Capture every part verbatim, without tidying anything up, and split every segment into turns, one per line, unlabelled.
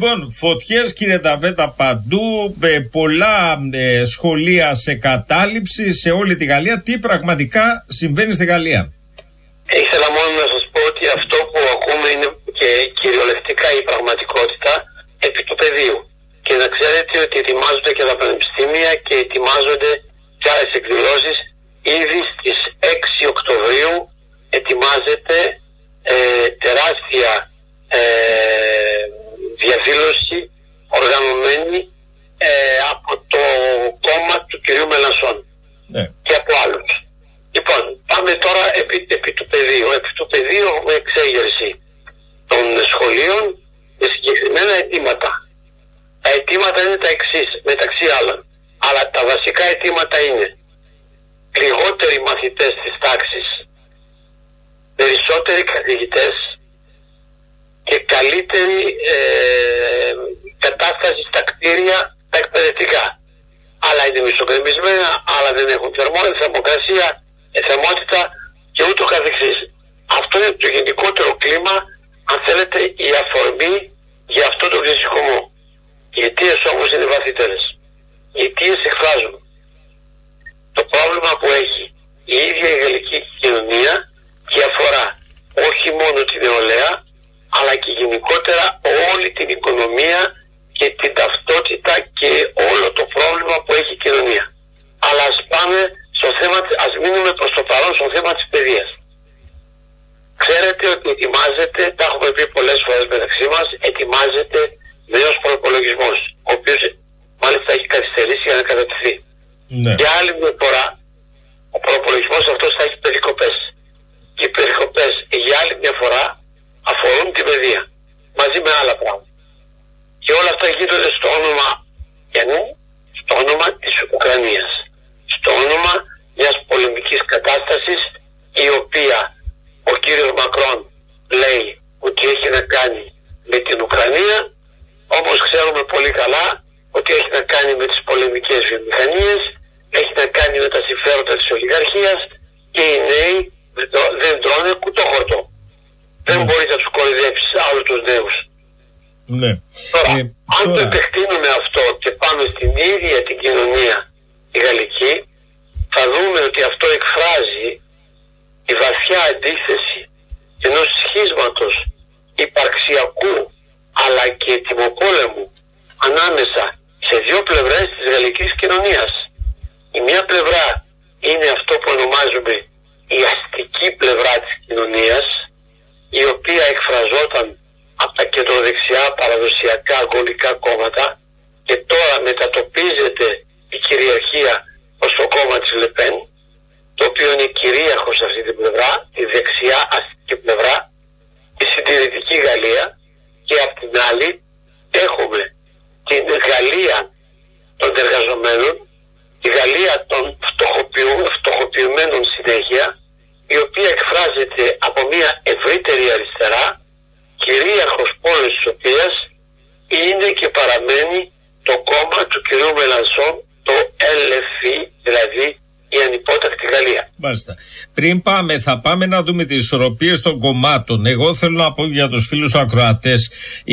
Λοιπόν, φωτιές κύριε Νταβέτα παντού, ε, πολλά ε, σχολεία σε κατάληψη σε όλη τη Γαλλία. Τι πραγματικά συμβαίνει στη Γαλλία?
Ήθελα μόνο να σας πω ότι αυτό που ακούμε είναι και κυριολεκτικά η πραγματικότητα επί του πεδίου. Και να ξέρετε ότι ετοιμάζονται και τα πανεπιστήμια και ετοιμάζονται και άλλες εκδηλώσεις. Ήδη στις έξι Οκτωβρίου ετοιμάζεται ε, τεράστια ε, διαδήλωση οργανωμένη ε, από το κόμμα του κυρίου Μελανσόν ναι. και από άλλους. Λοιπόν, πάμε τώρα επί, επί του πεδίου. Επί του πεδίου έχουμε εξέγερση των σχολείων με συγκεκριμένα αιτήματα. Τα αιτήματα είναι τα εξής, μεταξύ άλλων. Αλλά τα βασικά αιτήματα είναι λιγότεροι μαθητές της τάξης, περισσότεροι καθηγητές και καλύτερη ε, κατάσταση στα κτίρια τα εκπαιδευτικά. Άλλα είναι μισοκρεμισμένα, άλλα δεν έχουν θερμό, θερμοκρασία, θερμότητα και ούτω καθεξής. Αυτό είναι το γενικότερο κλίμα, αν θέλετε, η αφορμή για αυτό το ξεσηκωμό. Οι αιτίες όμως είναι βαθύτερες. Οι αιτίες εκφράζουν το πρόβλημα που έχει η ίδια η γαλλική κοινωνία και αφορά όχι μόνο την νεολαία, αλλά και γενικότερα όλη την οικονομία και την ταυτότητα και όλο το πρόβλημα που έχει η κοινωνία. Αλλά ας πάμε στο θέμα, ας μείνουμε προς το παρόν στο θέμα της παιδείας. Ξέρετε ότι ετοιμάζεται, τα έχουμε πει πολλές φορές μεταξύ μας, ετοιμάζεται νέος προϋπολογισμός, ο οποίος μάλιστα έχει καθυστερήσει για να κατατεθεί. Ναι. Για άλλη μια φορά, ο προϋπολογισμός αυτός θα έχει περικοπές. Και οι περικοπές για άλλη μια φορά αφορούν την παιδεία, μαζί με άλλα πράγματα. Και όλα αυτά γίνονται στο όνομα γενού, στο όνομα της Ουκρανίας. Στο όνομα μιας πολεμικής κατάστασης, η οποία ο κύριος Μακρόν λέει ότι έχει να κάνει με την Ουκρανία, όμως ξέρουμε πολύ καλά ότι έχει να κάνει με τις πολεμικές βιομηχανίες, έχει να κάνει με τα συμφέροντα της ολιγαρχίας και οι νέοι δεν τρώνε κουτόχορτο. Mm. Δεν μπορεί να τους κοροϊδέψεις άλλους τους νέους.
Ναι.
Τώρα,
ε,
αν
τώρα...
το επεκτείνουμε αυτό και πάμε στην ίδια την κοινωνία τη γαλλική, θα δούμε ότι αυτό εκφράζει τη βαθιά αντίθεση ενός σχίσματος υπαρξιακού αλλά και τιμοπόλεμου ανάμεσα σε δύο πλευρές της γαλλικής κοινωνίας. Η μία πλευρά είναι αυτό που ονομάζουμε η αστική πλευρά της κοινωνίας, η οποία εκφραζόταν από τα κεντροδεξιά παραδοσιακά αγγλικά κόμματα και τώρα μετατοπίζεται η κυριαρχία ως το κόμμα της Λεπέν, το οποίο είναι κυρίαρχο σε αυτή την πλευρά, τη δεξιά αστική πλευρά, η συντηρητική Γαλλία, και απ' την άλλη έχουμε την Γαλλία των εργαζομένων, τη Γαλλία των φτωχοποιημένων συνέχεια, η οποία εκφράζεται από μια ευρύτερη αριστερά, κυρίαρχος πόλος της οποίας είναι και παραμένει το κόμμα του κυρίου Μελανσόν, το ελ εφ ι, δηλαδή η ανυπότακτη Γαλλία.
Μάλιστα. Πριν πάμε, θα πάμε να δούμε τις ισορροπίες των κομμάτων. Εγώ θέλω να πω για τους φίλους ακροατές,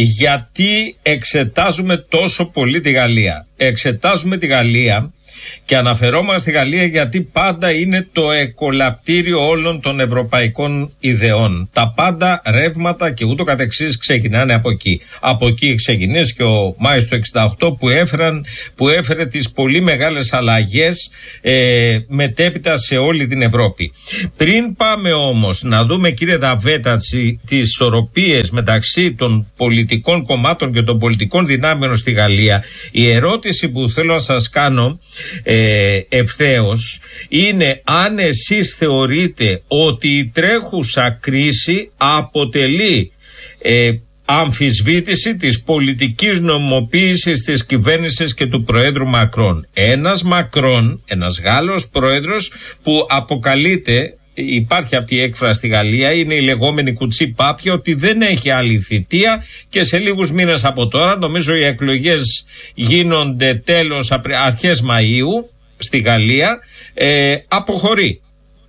γιατί εξετάζουμε τόσο πολύ τη Γαλλία. Εξετάζουμε τη Γαλλία και αναφερόμαστε στη Γαλλία γιατί πάντα είναι το εκολαπτήριο όλων των ευρωπαϊκών ιδεών. Τα πάντα ρεύματα και ούτω καθεξής ξεκινάνε από εκεί. Από εκεί ξεκινήσει και ο Μάης του εξήντα οκτώ που, έφεραν, που έφερε τις πολύ μεγάλες αλλαγές ε, μετέπειτα σε όλη την Ευρώπη. Πριν πάμε όμως να δούμε, κύριε Νταβέτα, τις ισορροπίες μεταξύ των πολιτικών κομμάτων και των πολιτικών δυνάμεων στη Γαλλία, η ερώτηση που θέλω να σας κάνω Ε, ευθέως είναι αν εσείς θεωρείτε ότι η τρέχουσα κρίση αποτελεί ε, αμφισβήτηση της πολιτικής νομοποίησης της κυβέρνησης και του Προέδρου Μακρόν. Ένας Μακρόν, ένας Γάλλος πρόεδρος που αποκαλείται, υπάρχει αυτή η έκφραση στη Γαλλία, είναι η λεγόμενη κουτσή πάπια, ότι δεν έχει άλλη θητεία και σε λίγους μήνες από τώρα, νομίζω οι εκλογές γίνονται τέλος αρχές Μαΐου στη Γαλλία, ε, αποχωρεί.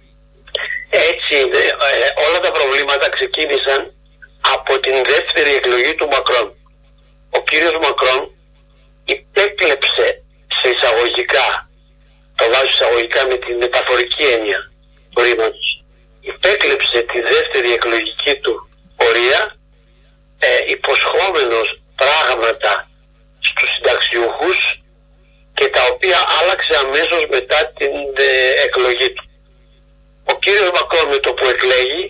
Έτσι είναι. Όλα τα προβλήματα ξεκίνησαν από την δεύτερη εκλογή του Μακρόν. ο κύριος Μακρόν υπέκλεψε σε εισαγωγικά, το βάζω εισαγωγικά με τη μεταφορική έννοια του ρήματος, υπέκλεψε τη δεύτερη εκλογική του πορεία ε, υποσχόμενος πράγματα στους συνταξιούχους και τα οποία άλλαξε αμέσως μετά την ε, εκλογή του. Ο κύριος Μακρόν με το που εκλέγει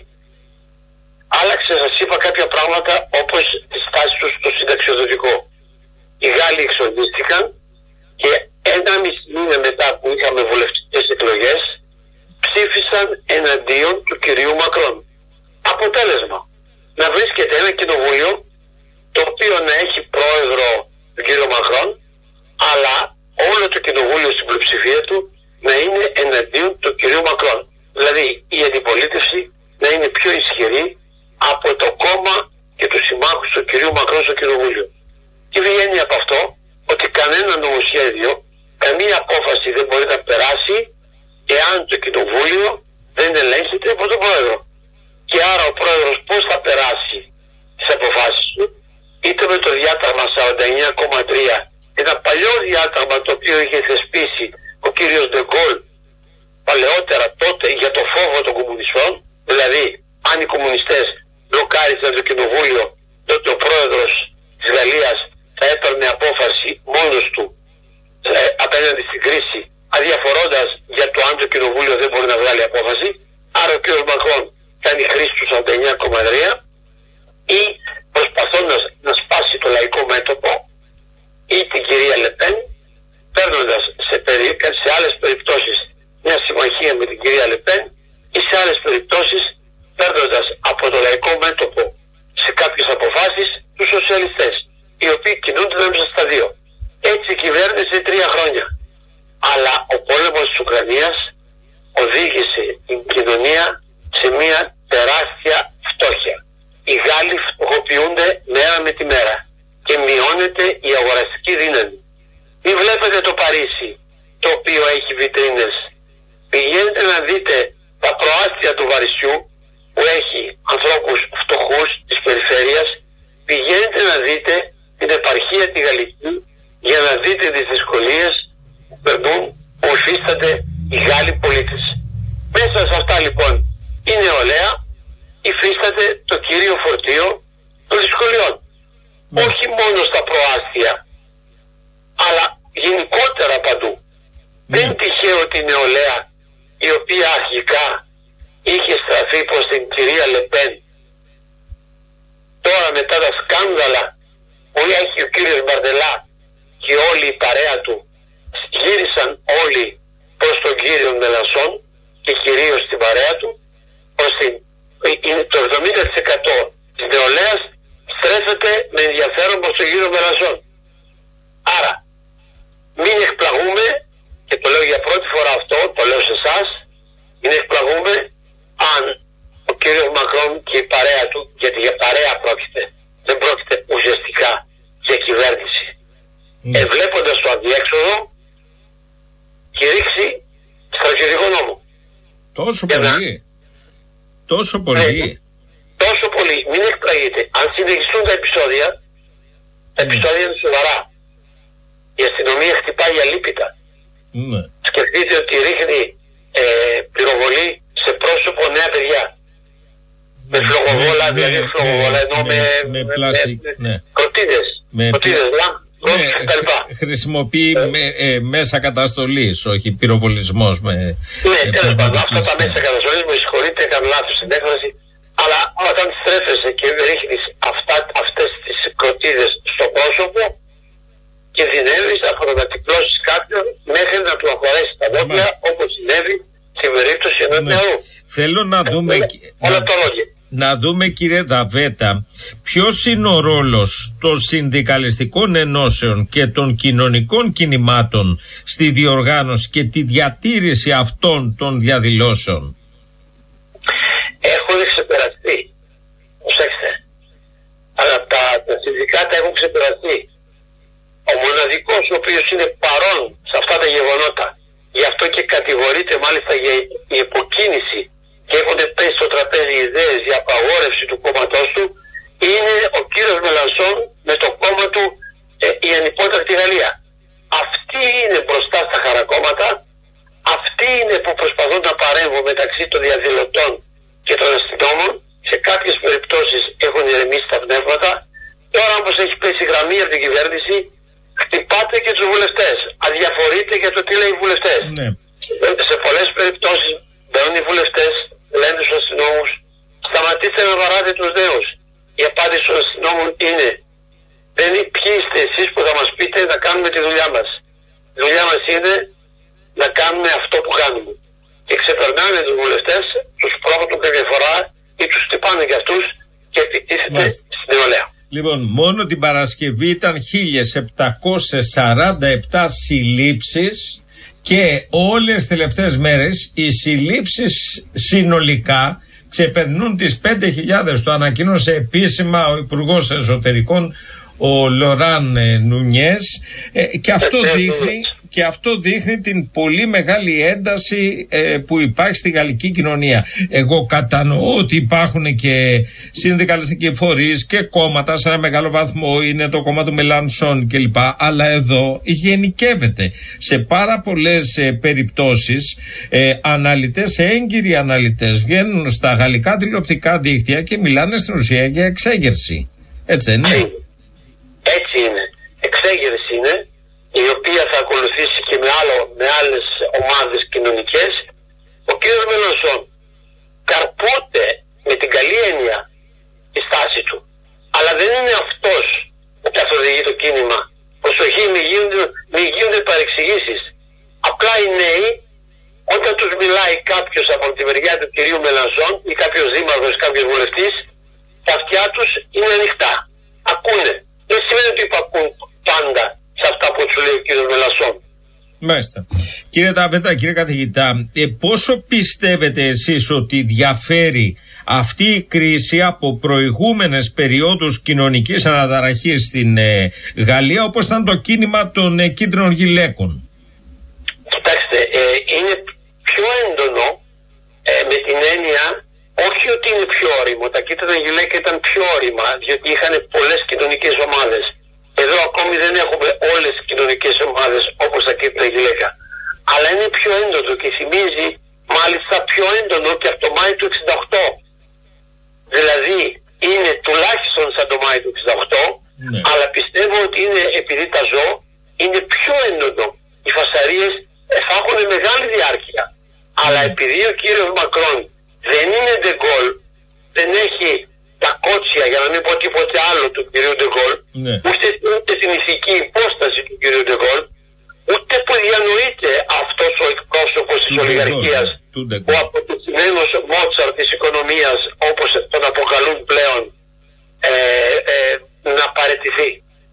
άλλαξε, σας είπα, κάποια πράγματα όπως τη στάση του στο συνταξιοδοτικό. Οι Γάλλοι εξοδίστηκαν και ένα μισή μήνα μετά που είχαμε βουλευτικές εκλογές ψήφισαν εναντίον του κυρίου Μακρόν. Αποτέλεσμα, να βρίσκεται ένα κοινοβούλιο το οποίο να έχει πρόεδρο τον κύριο Μακρόν, αλλά όλο το κοινοβούλιο στην πλειοψηφία του να είναι εναντίον του κυρίου Μακρόν. Δηλαδή η αντιπολίτευση να είναι πιο ισχυρή από το κόμμα και τους συμμάχους του κυρίου Μακρόν στο κοινοβούλιο. Τι βγαίνει από αυτό? Ότι κανένα νομοσχέδιο, καμία απόφαση δεν μπορεί να περάσει εάν το κοινοβούλιο δεν ελέγχεται από τον πρόεδρο. Και άρα ο πρόεδρος πώς θα περάσει τις αποφάσεις του? Είτε με το διάταγμα σαράντα εννιά κόμμα τρία, ένα παλιό διάταγμα το οποίο είχε θεσπίσει ο κύριος Ντεγκόλ παλαιότερα τότε για το φόβο των κομμουνιστών, δηλαδή αν οι κομμουνιστές μπλοκάριζαν το κοινοβούλιο, τότε ο πρόεδρος της Γαλλίας θα έπαιρνε απόφαση μόνος του ε, απέναντι στην κρίση, αδιαφορώντας για το αν το κοινοβούλιο δεν μπορεί να βγάλει απόφαση. Άρα ο κ. Μακρόν κάνει χρήση του σαράντα εννιά κόμμα τρία ή προσπαθώντας να σπάσει το λαϊκό μέτωπο, ή την κυρία Λεπέν, παίρνοντας σε, περι... σε άλλες περιπτώσεις μια συμμαχία με την κυρία Λεπέν ή σε άλλες περιπτώσεις παίρνοντας από το λαϊκό μέτωπο σε κάποιες αποφάσεις τους σοσιαλιστές, οι οποίοι κινούνται μέσα στα δύο. Έτσι κυβέρνησε τρία χρόνια. Αλλά ο πόλεμος της Ουκρανίας οδήγησε την κοινωνία σε μια τεράστια φτώχεια. Οι Γάλλοι φτωχοποιούνται μέρα με τη μέρα και μειώνεται η αγοραστική δύναμη. Μην βλέπετε το Παρίσι, το οποίο έχει βιτρίνες. Πηγαίνετε να δείτε τα προάστια του Βαρισιού, που έχει ανθρώπους φτωχούς της περιφέρειας. Πηγαίνετε να δείτε την επαρχία τη Γαλλική για να δείτε τις δυσκολίες που περνούν, που υφίστανται οι Γάλλοι πολίτες. Μέσα σε αυτά λοιπόν η νεολαία υφίσταται το κύριο φορτίο των δυσκολιών. Mm. Όχι μόνο στα προάστια, αλλά γενικότερα παντού. Mm. Δεν είναι τυχαίο ότι η νεολαία, η οποία αρχικά είχε στραφεί προς την κυρία Λεπέν, τώρα μετά τα σκάνδαλα που έχει ο κύριος Μπαρντελά και όλη η παρέα του, γύρισαν όλοι προς τον κύριο Μελανσόν και κυρίως την παρέα του, προς την, το εβδομήντα τοις εκατό της νεολαίας στρέφεται με ενδιαφέρον προς τον κύριο Μελανσόν. Άρα μην εκπλαγούμε, και το λέω για πρώτη φορά αυτό, το λέω σε εσάς, μην εκπλαγούμε αν ο κύριος Μακρόν και η παρέα του, γιατί για παρέα πρόκειται, δεν πρόκειται ουσιαστικά για κυβέρνηση, mm. εβλέποντας το αδιέξοδο, κηρύξει στρατιωτικό νόμο.
Τόσο για πολύ. Να... Τόσο πολύ.
Ε, τόσο πολύ. Μην εκπλαγείτε. Αν συνεχιστούν τα επεισόδια, τα mm. επεισόδια είναι σοβαρά. Η αστυνομία χτυπάει αλίπητα. Mm. Σκεφτείτε ότι ρίχνει ε, πυροβολή σε πρόσωπο νέα παιδιά. Με φλογοβόλα,
με,
δηλαδή
με,
φλογοβόλα, ενώ με,
με, με, πλαστικ,
με,
ναι.
κροτίδες,
με,
κροτίδες, λάμπ, ναι, κτλ.
Χρησιμοποιεί ε, με, ε, μέσα καταστολής, όχι πυροβολισμός. Με,
ναι, ε, τέλος πάντων, αυτά τα μέσα καταστολής, με συγχωρείτε, έκανα λάθος στην έκφραση, αλλά όταν στρέφεσαι και ρίχνεις αυτά, αυτές τις κροτίδες στο πρόσωπο, κινδυνεύεις από το να τυπλώσεις κάποιον μέχρι να του απορρέσει τα νόπια, όπως συνέβη στην περίπτωση ενός
ναι.
νεαρού.
Θέλω να δούμε,
όλα
να,
το λόγιο.
να δούμε κύριε Δαβέτα, ποιος είναι ο ρόλος των συνδικαλιστικών ενώσεων και των κοινωνικών κινημάτων στη διοργάνωση και τη διατήρηση αυτών των διαδηλώσεων.
Έχουν ξεπεραστεί. Προσέξτε. Αλλά τα, τα συνδικάτα έχουν ξεπεραστεί. Ο μοναδικός ο οποίος είναι παρόν σε αυτά τα γεγονότα, γι' αυτό και κατηγορείται μάλιστα για η υποκίνηση και έχουν πέσει στο τραπέζι ιδέες για απαγόρευση του κόμματός του, είναι ο κύριος Μελανσόν με το κόμμα του κάποιες περιπτώσεις έχουν ηρεμήσει τα πνεύματα. Τώρα όμως έχει πέσει γραμμή από την κυβέρνηση, χτυπάτε και τους βουλευτές. Αδιαφορείτε για το τι λέει οι βουλευτές.
Ναι.
Σε πολλές περιπτώσεις μπαίνουν οι βουλευτές, λένε στους αστυνόμους, σταματήστε να βαράτε τους νέους. Η απάντηση των αστυνόμων είναι, δεν είναι ποιοι είστε εσείς που θα μας πείτε να κάνουμε τη δουλειά μας. Η δουλειά μας είναι να κάνουμε αυτό που κάνουμε. Και ξεπερνάνε τους βουλευτές, τους πρόκειται καμιά φορά ή τους χτυπάνε για αυτούς και επιτίθεται στην νεολαία.
Λοιπόν, μόνο την Παρασκευή ήταν χίλιες επτακόσιες σαράντα επτά συλλήψεις και όλες τις τελευταίες μέρες οι συλλήψεις συνολικά ξεπερνούν τις πέντε χιλιάδες. Το ανακοίνωσε επίσημα ο Υπουργός Εσωτερικών, ο Λοράν Νουνιές, ε, και αυτό δείχνει... Και αυτό δείχνει την πολύ μεγάλη ένταση ε, που υπάρχει στη γαλλική κοινωνία. Εγώ κατανοώ ότι υπάρχουν και συνδικαλιστικοί φορείς και κόμματα σε ένα μεγάλο βαθμό, είναι το κόμμα του Μελανσόν κλπ. Αλλά εδώ γενικεύεται. Σε πάρα πολλές ε, περιπτώσεις ε, αναλυτές, έγκυροι αναλυτές βγαίνουν στα γαλλικά τηλεοπτικά δίκτυα και μιλάνε στην ουσία για εξέγερση. Έτσι είναι.
Έτσι είναι. Εξέγερση είναι, η οποία θα ακολουθήσει και με, άλλο, με άλλες ομάδες κοινωνικές. Ο κ. Μελανσόν καρπούται με την καλή έννοια τη στάση του. Αλλά δεν είναι αυτός που καθοδηγεί το κίνημα. Προσοχή, μην γίνονται, μην γίνονται παρεξηγήσεις. Απλά οι νέοι, όταν τους μιλάει κάποιος από τη μεριά του κυρίου Μελανσόν ή κάποιος δήμαρχος, κάποιος βουλευτής, τα αυτιά τους είναι ανοιχτά. Ακούνε. Δεν σημαίνει ότι υπακούν πάντα σε αυτά που του λέει ο κύριος Μελανσόν.
Μάλιστα. Κύριε Ταβέτα, κύριε καθηγητά, ε, πόσο πιστεύετε εσείς ότι διαφέρει αυτή η κρίση από προηγούμενες περιόδους κοινωνικής αναταραχής στην ε, Γαλλία, όπως ήταν το κίνημα των ε, κίτρινων γυλαίκων?
Κοιτάξτε, ε, είναι πιο έντονο ε, με την έννοια, όχι ότι είναι πιο όριμο, τα κίτρινα γυλαίκα ήταν πιο όρημα, διότι είχαν πολλές κοινωνικές ομάδες. Εδώ ακόμη δεν έχουμε όλες τις κοινωνικές ομάδες όπως τα κίτρινα γυλαίκα. Αλλά είναι πιο έντονο και θυμίζει μάλιστα πιο έντονο και από το Μάη του εξήντα οκτώ. Δηλαδή είναι τουλάχιστον σαν το Μάη του εξήντα οκτώ, ναι. Αλλά πιστεύω ότι είναι, επειδή τα ζω, είναι πιο έντονο. Οι φασαρίες θα έχουν μεγάλη διάρκεια. Ναι. Αλλά επειδή ο κύριος Μακρόν δεν είναι ντεγκόλ, δεν έχει τα κότσια, για να μην πω τίποτε άλλο, του κυρίου Ντεγκόλ, ναι. ούτε, ούτε την ηθική υπόσταση του κυρίου Ντεγκόλ, ούτε που διανοείται αυτός ο εκπρόσωπος της ολιγαρχίας, ο αποτυχημένος Μότσαρτ της οικονομίας, όπως τον αποκαλούν πλέον, ε, ε, να παραιτηθεί.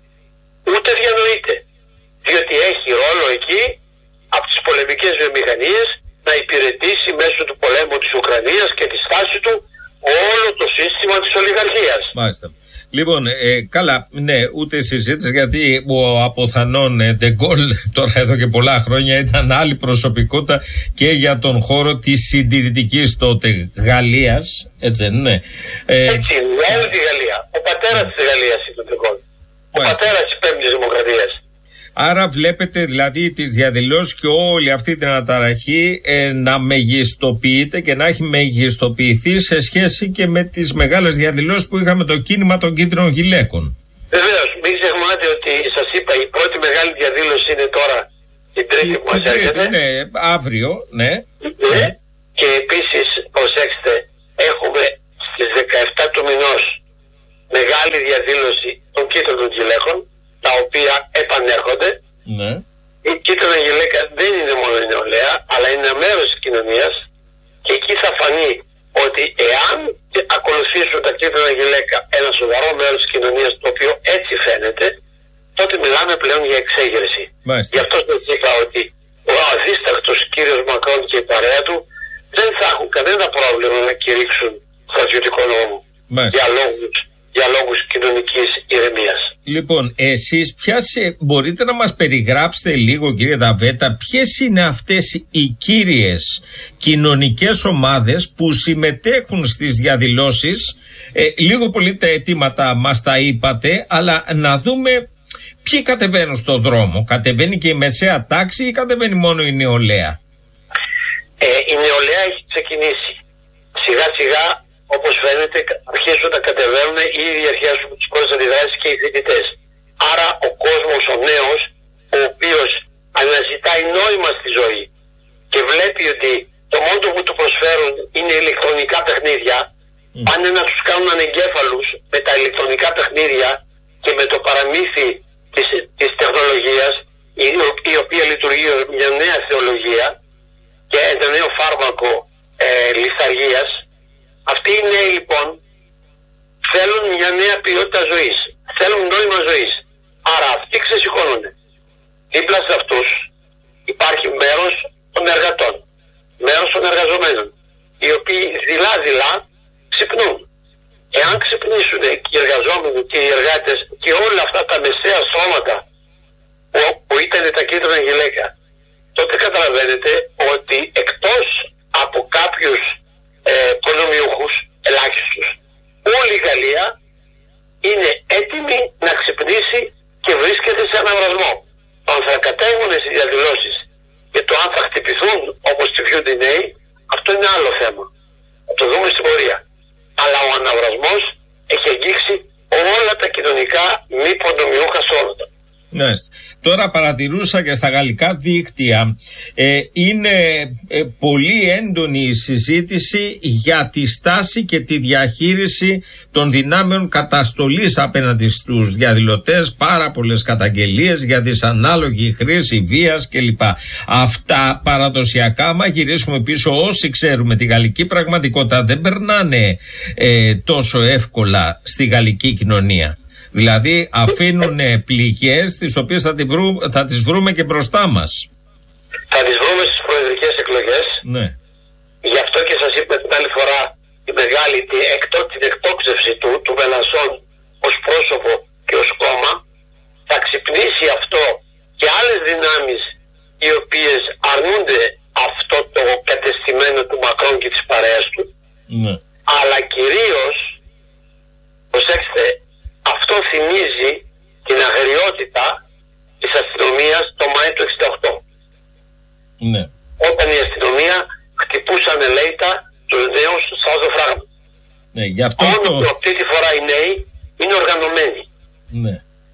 Ούτε διανοείται. Διότι έχει ρόλο εκεί, από τις πολεμικές βιομηχανίες, να υπηρετήσει μέσω του πολέμου της Ουκρανίας και τη στάση του όλο το σύστημα της ολιγαρχίας.
Μάλιστα. Λοιπόν, ε, καλά, ναι, ούτε συζήτηση, γιατί ο αποθανόν Ντεγκόλ τώρα εδώ και πολλά χρόνια ήταν άλλη προσωπικότητα και για τον χώρο της συντηρητικής τότε Γαλλίας, έτσι, ναι.
Ε, έτσι, για όλη τη Γαλλία. Ο πατέρας της Γαλλίας είναι ο Ντεγκόλ. Ο πατέρας της Πέμπτης Δημοκρατίας.
Άρα βλέπετε δηλαδή τις διαδηλώσεις και όλη αυτή την αναταραχή ε, να μεγιστοποιείται και να έχει μεγιστοποιηθεί σε σχέση και με τις μεγάλες διαδηλώσεις που είχαμε το κίνημα των κίτρινων γυλαίκων.
Βεβαίως, μην ξεχνάτε ότι σας είπα η πρώτη μεγάλη διαδήλωση είναι τώρα την Τρίτη που μας έρχεται.
Ναι, αύριο, ναι.
ναι. ναι. Και επίσης, προσέξτε, έχουμε στις δεκαεπτά του μηνός μεγάλη διαδήλωση των κίτρινων γυλαίκων, τα οποία επανέρχονται.
Ναι.
Η κίτρινα γυλαίκα δεν είναι μόνο η νεολαία, αλλά είναι ένα μέρος της κοινωνίας και εκεί θα φανεί ότι εάν ακολουθήσουν τα κίτρινα γυλαίκα ένα σοβαρό μέρος της κοινωνίας, το οποίο έτσι φαίνεται, τότε μιλάμε πλέον για εξέγερση. Μάλιστα. Γι' αυτό σας είπα ότι ο αδίστακτος κύριος Μακρόν και η παρέα του δεν θα έχουν κανένα πρόβλημα να κηρύξουν στρατιωτικό νόμο για λόγους, για λόγους κοινωνικής ηρεμίας.
Λοιπόν, εσείς ποιες, μπορείτε να μας περιγράψετε λίγο, κύριε Ταβέτα, ποιες είναι αυτές οι κύριες κοινωνικές ομάδες που συμμετέχουν στις διαδηλώσεις? Ε, λίγο πολύ τα αιτήματα μας τα είπατε, αλλά να δούμε ποιοι κατεβαίνουν στον δρόμο. Κατεβαίνει και η μεσαία τάξη ή κατεβαίνει μόνο η νεολαία?
Ε, η νεολαία έχει ξεκινήσει. Σιγά σιγά όπως φαίνεται, αρχίσουν να κατεβαίνουν ή ήδη αρχίσουν τις πρώτες αντιδράσεις και οι φοιτητές. Άρα ο κόσμος, ο νέος, ο οποίος αναζητάει νόημα στη ζωή και βλέπει ότι το μόνο που του προσφέρουν είναι ηλεκτρονικά παιχνίδια, mm. πάνε να τους κάνουν ανεγκέφαλους με τα ηλεκτρονικά παιχνίδια και με το παραμύθι της, της τεχνολογίας, η, η οποία λειτουργεί μια νέα θεολογία και ένα νέο φάρμακο ε, λιθαργίας. Αυτοί οι νέοι λοιπόν θέλουν μια νέα ποιότητα ζωής, θέλουν νόημα ζωής. Άρα αυτοί ξεσηκώνονται. Δίπλα σε αυτούς υπάρχει μέρος των εργατών, μέρος των εργαζομένων, οι οποίοι δειλά-δειλά ξυπνούν. Εάν ξυπνήσουν και οι εργαζόμενοι και οι εργάτες και όλα αυτά τα μεσαία σώματα που, που ήταν τα κίτρινα γυλαίκα, τότε καταλαβαίνετε ότι εκτός από κάποιους ε, προνομιούχους ελάχιστους, όλη η Γαλλία είναι έτοιμη να ξυπνήσει και βρίσκεται σε αναβρασμό. Το αν θα κατέβουν στις διαδηλώσεις και το αν θα χτυπηθούν όπως χτυπιούνται οι νέοι, αυτό είναι άλλο θέμα. Θα το δούμε στην πορεία. Αλλά ο αναβρασμός έχει αγγίξει όλα τα κοινωνικά μη προνομιούχα σώματα.
Ναι. Τώρα παρατηρούσα και στα γαλλικά δίκτυα ε, είναι ε, πολύ έντονη η συζήτηση για τη στάση και τη διαχείριση των δυνάμεων καταστολής απέναντι στους διαδηλωτές, πάρα πολλές καταγγελίες για δυσανάλογη χρήση βίας κλπ. Αυτά παραδοσιακά, άμα γυρίσουμε πίσω, όσοι ξέρουμε τη γαλλική πραγματικότητα, δεν περνάνε ε, τόσο εύκολα στη γαλλική κοινωνία. Δηλαδή αφήνουν πληγές τις οποίες θα, τη βρου, θα τις βρούμε και μπροστά μας.
Θα τις βρούμε στις προεδρικές εκλογές.
Ναι.
Γι' αυτό και σας είπα την άλλη φορά τη μεγάλη την, εκτό, την εκτόξευση του, του Μελανσόν ως πρόσωπο και ως κόμμα. Θα ξυπνήσει αυτό και άλλες δυνάμεις οι οποίες αρνούνται αυτό το κατεστημένο του Μακρόν και της παρέας του.
Ναι.
Αλλά κυρίως, προσέξτε, αυτό θυμίζει την αγριότητα της αστυνομίας το Μάη του εξήντα οκτώ.
Ναι.
Όταν η αστυνομία χτυπούσαν ελέητα τους νέους σαν ζωφράγμα.
Ναι, γι' αυτό
Μόνο
το...
που αυτή τη φορά οι νέοι είναι οργανωμένοι.
Ναι.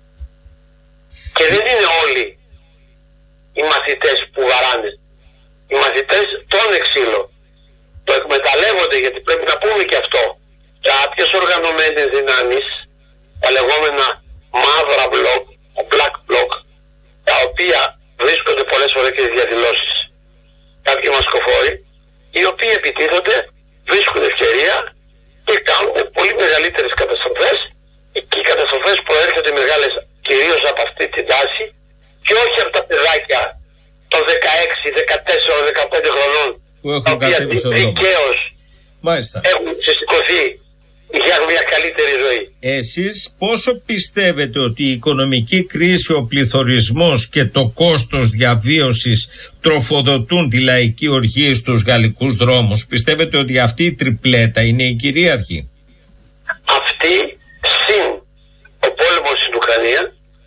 Και δεν είναι όλοι οι μαθητές που βαράνε. Οι μαθητές τρώνε ξύλο. Το εκμεταλλεύονται, γιατί πρέπει να πούμε και αυτό. Κάποιες οργανωμένες δυνάμεις, τα λεγόμενα μαύρα μπλοκ, black block, τα οποία βρίσκονται πολλές φορές και στις διαδηλώσεις. Κάποιοι μασκοφόροι, οι οποίοι επιτίθονται, βρίσκουν ευκαιρία και κάνουν πολύ μεγαλύτερες καταστροφές, και οι καταστροφές προέρχονται μεγάλες κυρίως από αυτή την τάση και όχι από τα παιδάκια των δεκαέξι, δεκατέσσερα, δεκαπέντε χρονών, τα οποία δικαίως έχουν συστηκωθεί για μια καλύτερη ζωή.
Εσείς πόσο πιστεύετε ότι η οικονομική κρίση, ο πληθωρισμός και το κόστος διαβίωσης τροφοδοτούν τη λαϊκή οργή στους γαλλικούς δρόμους? Πιστεύετε ότι αυτή η τριπλέτα είναι η κυρίαρχη?
Αυτή συν ο πόλεμος στην Ουκρανία,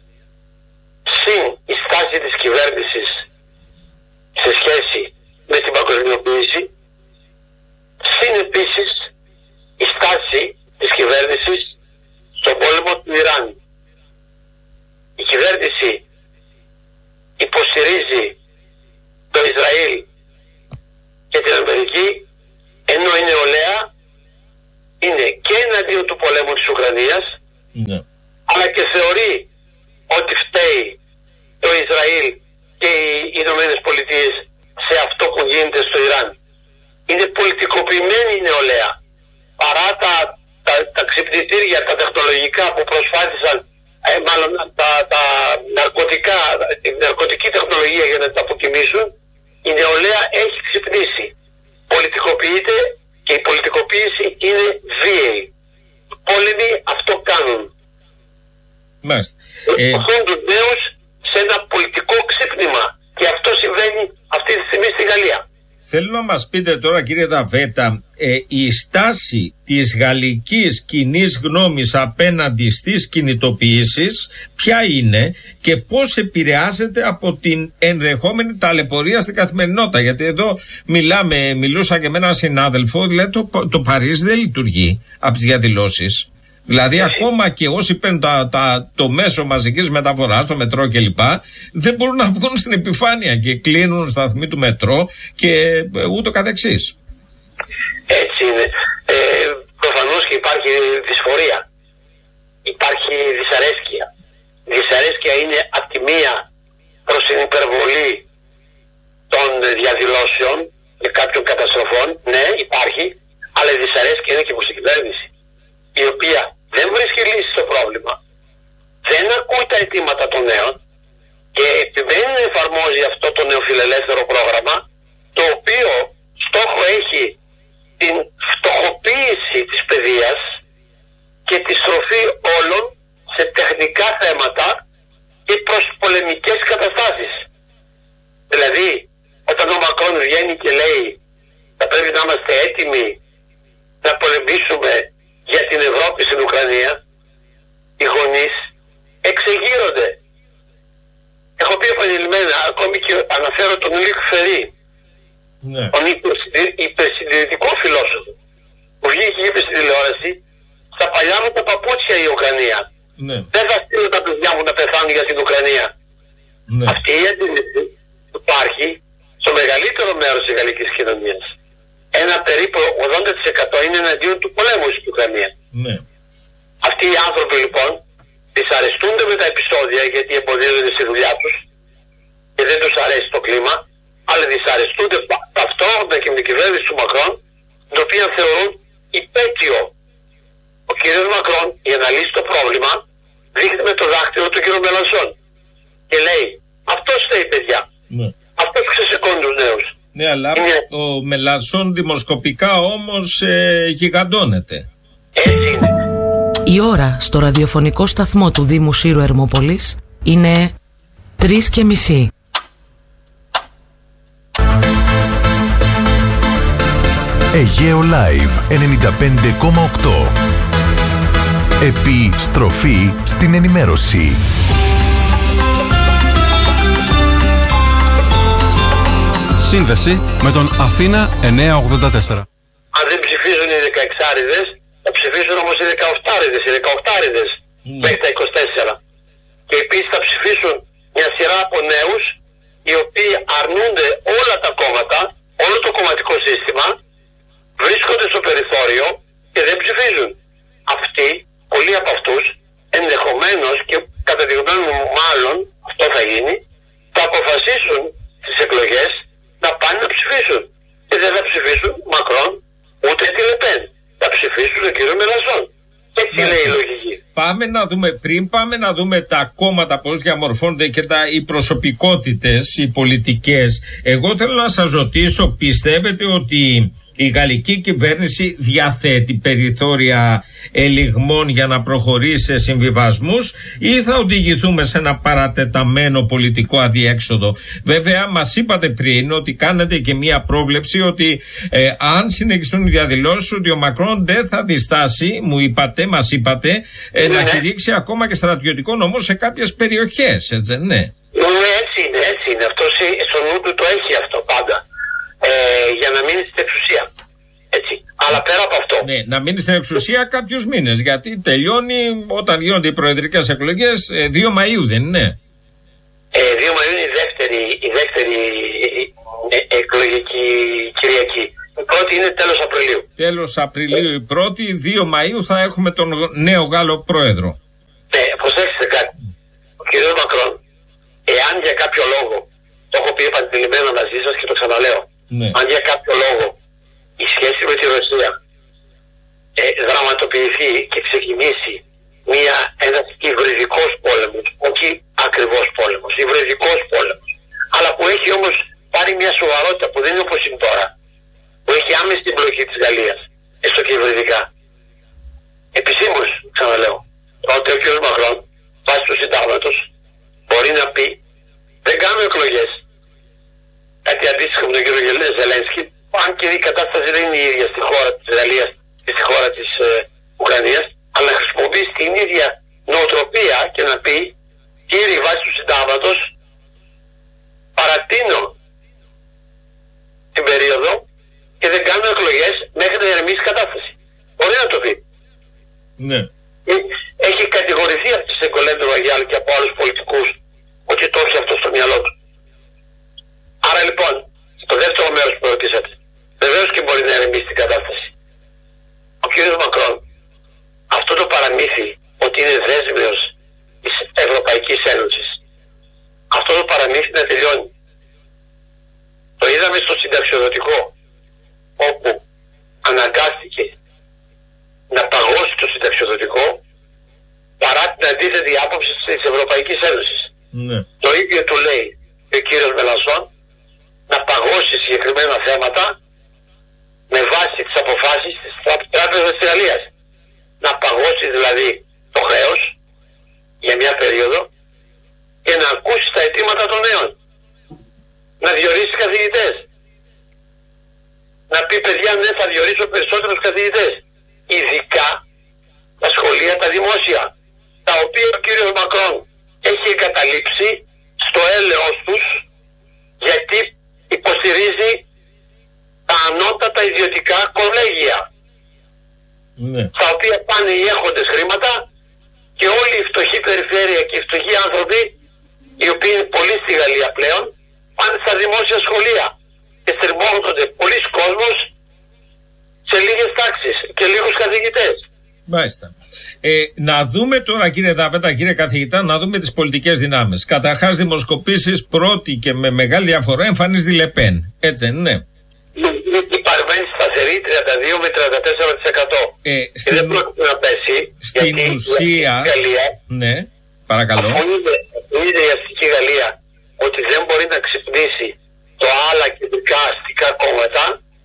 συν η στάση της κυβέρνησης σε σχέση με την παγκοσμιοποίηση, συν επίσης η στάση της κυβέρνησης στον πόλεμο του Ιράν. Η κυβέρνηση υποστηρίζει το Ισραήλ και την Αμερική, ενώ η νεολαία είναι και εναντίον του πολέμου της Ουκρανίας,
ναι,
αλλά και θεωρεί ότι φταίει το Ισραήλ και οι Ηνωμένες Πολιτείες σε αυτό που γίνεται στο Ιράν. Είναι πολιτικοποιημένη η νεολαία. Παρά τα, τα, τα ξυπνητήρια, τα τεχνολογικά που προσπάθησαν, ε, μάλλον τα, τα ναρκωτικά, την ναρκωτική τεχνολογία για να τα αποκοιμήσουν, η νεολαία έχει ξυπνήσει. Πολιτικοποιείται και η πολιτικοποίηση είναι βίαιη. Οι πόλεμοι αυτό κάνουν.
Μάλιστα. Ε...
Οχθούν τους νέους σε ένα πολιτικό ξύπνημα. Και αυτό συμβαίνει αυτή τη στιγμή στη Γαλλία.
Θέλω να μας πείτε τώρα, κύριε Δαβέτα, ε, η στάση της γαλλικής κοινής γνώμης απέναντι στις κινητοποιήσεις ποια είναι και πώς επηρεάζεται από την ενδεχόμενη ταλαιπωρία στην καθημερινότητα. Γιατί εδώ μιλάμε, μιλούσα και με έναν συνάδελφο, δηλαδή το, το Παρίσι δεν λειτουργεί από τις διαδηλώσεις. Δηλαδή, ακόμα και όσοι παίρνουν τα, τα, το μέσο μαζικής μεταφοράς, το μετρό κλπ., δεν μπορούν να βγουν στην επιφάνεια και κλείνουν σταθμοί του μετρό και ε, ούτω καθεξής.
Έτσι είναι. Ε, προφανώς και υπάρχει δυσφορία. Υπάρχει δυσαρέσκεια. Η δυσαρέσκεια είναι από τη μία προς την υπερβολή των διαδηλώσεων και κάποιων καταστροφών. Ναι, υπάρχει. Αλλά η δυσαρέσκεια είναι και προς την κυβέρνηση, η οποία δεν βρίσκει λύση στο πρόβλημα, δεν ακούει τα αιτήματα των νέων και επιμένει να εφαρμόζει αυτό το νεοφιλελεύθερο πρόγραμμα, το οποίο στόχο έχει την φτωχοποίηση της παιδείας και τη στροφή όλων σε τεχνικά θέματα και προς πολεμικές καταστάσεις. Δηλαδή, όταν ο Μακρόν βγαίνει και λέει θα πρέπει να είμαστε έτοιμοι να πολεμήσουμε για την Ευρώπη στην Ουκρανία, οι γονείς εξεγείρονται. Έχω πει επανειλημμένα, ακόμη και αναφέρω τον Λίκ Φερή, ναι. τον υπερσυντηρητικό φιλόσοφο, που βγήκε και είπε στην τηλεόραση, στα παλιά μου τα παπούτσια η Ουκρανία. Ναι. Δεν θα στείλω τα παιδιά μου να πεθάνουν για την Ουκρανία. Ναι. Αυτή η αντίληψη υπάρχει στο μεγαλύτερο μέρος της γαλλικής κοινωνίας. Ένα περίπου ογδόντα τοις εκατό είναι εναντίον του πολέμου στην Ουκρανία. Ναι. Αυτοί οι άνθρωποι λοιπόν δυσαρεστούνται με τα επεισόδια γιατί εμποδίζονται στη δουλειά τους και δεν τους αρέσει το κλίμα, αλλά δυσαρεστούνται ταυτόχρονα και με την κυβέρνηση του Μακρόν, την οποία θεωρούν υπέτειο. Ο κ. Μακρόν, για να λύσει το πρόβλημα, δείχνει με το δάχτυλο του κ. Μελανσόν και λέει αυτός φταίει, παιδιά. Ναι. Αυτός ξεσηκώνει τους νέους.
Ναι, αλλά είναι... ο Μελανσόν δημοσκοπικά όμως ε, γιγαντώνεται.
Έτσι είναι.
Η ώρα στο ραδιοφωνικό σταθμό του Δήμου Σύρου Ερμόπολης είναι τρεις και μισή.
Αιγαίο Live ενενήντα πέντε κόμμα οκτώ. Επιστροφή στην ενημέρωση.
Σύνδεση με τον Αθήνα εννιακόσια ογδόντα τέσσερα.
Αν δεν ψηφίζουν οι δεκαεξάριδες, θα ψηφίσουν όμως οι δεκαοκτάριδες, οι δεκαοκτάριδες mm. μέχρι τα είκοσι τέσσερα. Και επίσης θα ψηφίσουν μια σειρά από νέους, οι οποίοι αρνούνται όλα τα κόμματα, όλο το κομματικό σύστημα, βρίσκονται στο περιθώριο και δεν ψηφίζουν. Αυτοί, πολλοί από αυτούς, ενδεχομένως και κατά τη γνώμη μου μάλλον αυτό θα γίνει, θα αποφασίσουν στις εκλογές να πάνε να ψηφίσουν. Και δεν θα ψηφίσουν Μακρόν ούτε τη Λεπέν. Θα ψηφίσουν τον κύριο Μελανσόν. Έτσι ναι. λέει η λογική.
Πάμε να δούμε, πριν πάμε να δούμε τα κόμματα πώς διαμορφώνονται και τα, οι προσωπικότητες, οι πολιτικές. Εγώ θέλω να σας ρωτήσω, πιστεύετε ότι η γαλλική κυβέρνηση διαθέτει περιθώρια ελιγμών για να προχωρήσει σε συμβιβασμούς ή θα οδηγηθούμε σε ένα παρατεταμένο πολιτικό αδιέξοδο? Βέβαια μας είπατε πριν ότι κάνετε και μία πρόβλεψη ότι ε, αν συνεχιστούν οι διαδηλώσεις ότι ο Μακρόν δεν θα διστάσει, μου είπατε, μας είπατε, ε, ναι. να κηρύξει ακόμα και στρατιωτικό νόμο σε κάποιες περιοχές, έτσι δεν είναι?
Ναι, έτσι είναι, έτσι είναι. Αυτό στο νου του το έχει αυτό πάντα. Ε, για να μείνει στην εξουσία. Έτσι. Αλλά πέρα από αυτό.
Ναι, να μείνει στην εξουσία κάποιους μήνες. Γιατί τελειώνει όταν γίνονται οι προεδρικές εκλογές δύο Μαΐου, δεν είναι?
Ε, δύο Μαΐου είναι η δεύτερη, η δεύτερη ε, εκλογική Κυριακή. Η πρώτη είναι τέλος Απριλίου.
Τέλος Απριλίου η πρώτη, δύο Μαΐου θα έχουμε τον νέο Γάλλο πρόεδρο.
Ναι, προσέξτε κάτι. Ο κ. Μακρόν, εάν για κάποιο λόγο, το έχω πει επανειλημμένα μαζί σας και το ξαναλέω, ναι. αν για κάποιο λόγο η σχέση με τη Ρωσία ε, δραματοποιηθεί και ξεκινήσει μια, ένας υβριδικός πόλεμος, όχι ακριβώς πόλεμος, υβριδικός πόλεμος, αλλά που έχει όμως πάρει μια σοβαρότητα που δεν είναι όπως είναι τώρα, που έχει άμεση εμπλοκή της Γαλλίας, έστω και υβριδικά. Επισήμως, ξαναλέω, ότι ο κ. Μακρόν, βάσει του συντάγματος, μπορεί να πει δεν κάνουμε εκλογές. Κάτι αντίστοιχο με τον κύριο Ζελένσκι, δεν είναι η ίδια στη χώρα της Γαλλίας και στη χώρα της ε, Ουκρανίας, αλλά να χρησιμοποιήσει την ίδια νοοτροπία και να πει, κύριοι, βάσει του συντάγματος παρατείνω την περίοδο και δεν κάνω εκλογές μέχρι να ηρεμήσει η κατάσταση. Μπορεί να το πει.
Ναι.
Έχει κατηγορηθεί αυτή τη Γκολέν του Βαγιάλ και από άλλους πολιτικούς ότι το έχει αυτό στο μυαλό του. Άρα λοιπόν, στο δεύτερο μέρος που ρωτήσατε, βεβαίως και μπορεί να ηρεμήσει την κατάσταση. Ο κ. Μακρόν, αυτό το παραμύθι ότι είναι δέσμιος της Ευρωπαϊκής Ένωσης, αυτό το παραμύθι να τελειώνει. Το είδαμε στο συνταξιοδοτικό, όπου αναγκάστηκε να παγώσει το συνταξιοδοτικό παρά την αντίθετη άποψη της Ευρωπαϊκής Ένωσης.
Ναι.
Το ίδιο του λέει ο κύριος Μελανσόν, να παγώσει συγκεκριμένα θέματα με βάση τις αποφάσεις της Τράπεζας της Γαλλίας. Να παγώσει δηλαδή το χρέος για μια περίοδο και να ακούσει τα αιτήματα των νέων. Να διορίσει καθηγητές. Να πει, παιδιά, ναι, θα διορίσω περισσότερους καθηγητές. Ειδικά τα σχολεία τα δημόσια, τα οποία ο κύριος Μακρόν έχει εγκαταλείψει στο έλεος τους, γιατί υποστηρίζει τα ανώτατα ιδιωτικά κολέγια,
Ναι.
στα οποία πάνε οι έχοντες χρήματα και όλη η φτωχή περιφέρεια και οι φτωχοί άνθρωποι, οι οποίοι είναι πολλοί στη Γαλλία πλέον, πάνε στα δημόσια σχολεία και στριμώγονται πολλοί κόσμος σε λίγες τάξεις και λίγους καθηγητές.
Μάλιστα. Ε, να δούμε τώρα, κύριε Δαβέτα, κύριε καθηγητά, να δούμε τις πολιτικές δυνάμεις. Καταρχάς, δημοσκοπήσεις, πρώτη και με μεγάλη διαφορά εμφανίζει Λεπέν. Έτσι δεν είναι?
Η παραμένει σταθερή τριάντα δύο με τριάντα τέσσερα τοις εκατό.
Ε,
και
στην...
δεν πρόκειται να πέσει.
Στην
γιατί
ουσία.
η Γαλλία,
ναι, παρακαλώ.
αφού είδε, είδε η αστική Γαλλία ότι δεν μπορεί να ξυπνήσει το άλλα κεντρικά αστικά κόμματα,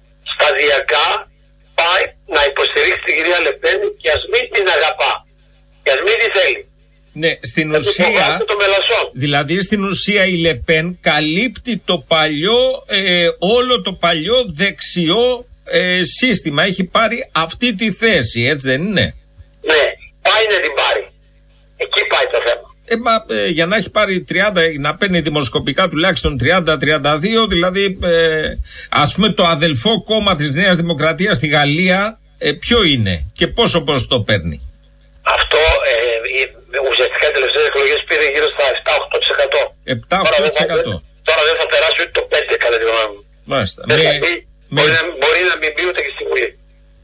σταδιακά πάει να υποστηρίξει την κυρία Λεπέν και ας μην την αγαπά. Και ας μην τη θέλει.
Ναι, στην ουσία,
το
δηλαδή στην ουσία η Λεπέν καλύπτει το παλιό, ε, όλο το παλιό δεξιό ε, σύστημα. Έχει πάρει αυτή τη θέση, έτσι δεν είναι?
Ναι, πάει να την πάρει. Εκεί πάει το θέμα.
Ε, μα, ε, για να έχει πάρει τριάντα, να παίρνει δημοσκοπικά τουλάχιστον τριάντα τριάντα δύο, δηλαδή ε, ας πούμε το αδελφό κόμμα της Νέας Δημοκρατίας στη Γαλλία, ε, ποιο είναι και πόσο ποσοστό παίρνει?
Αυτό ε, ουσιαστικά οι τελευταίες εκλογές πήρε γύρω στα επτά με οκτώ τοις εκατό.
επτά με οκτώ τοις εκατό.
Τώρα, τώρα δεν θα περάσει ούτε το πέντε κατά τη γνώμη μου.
Μάλιστα.
Δεν
με,
θα πει,
με...
Μπορεί, να, μπορεί να μην μπει ούτε και στη Βουλή.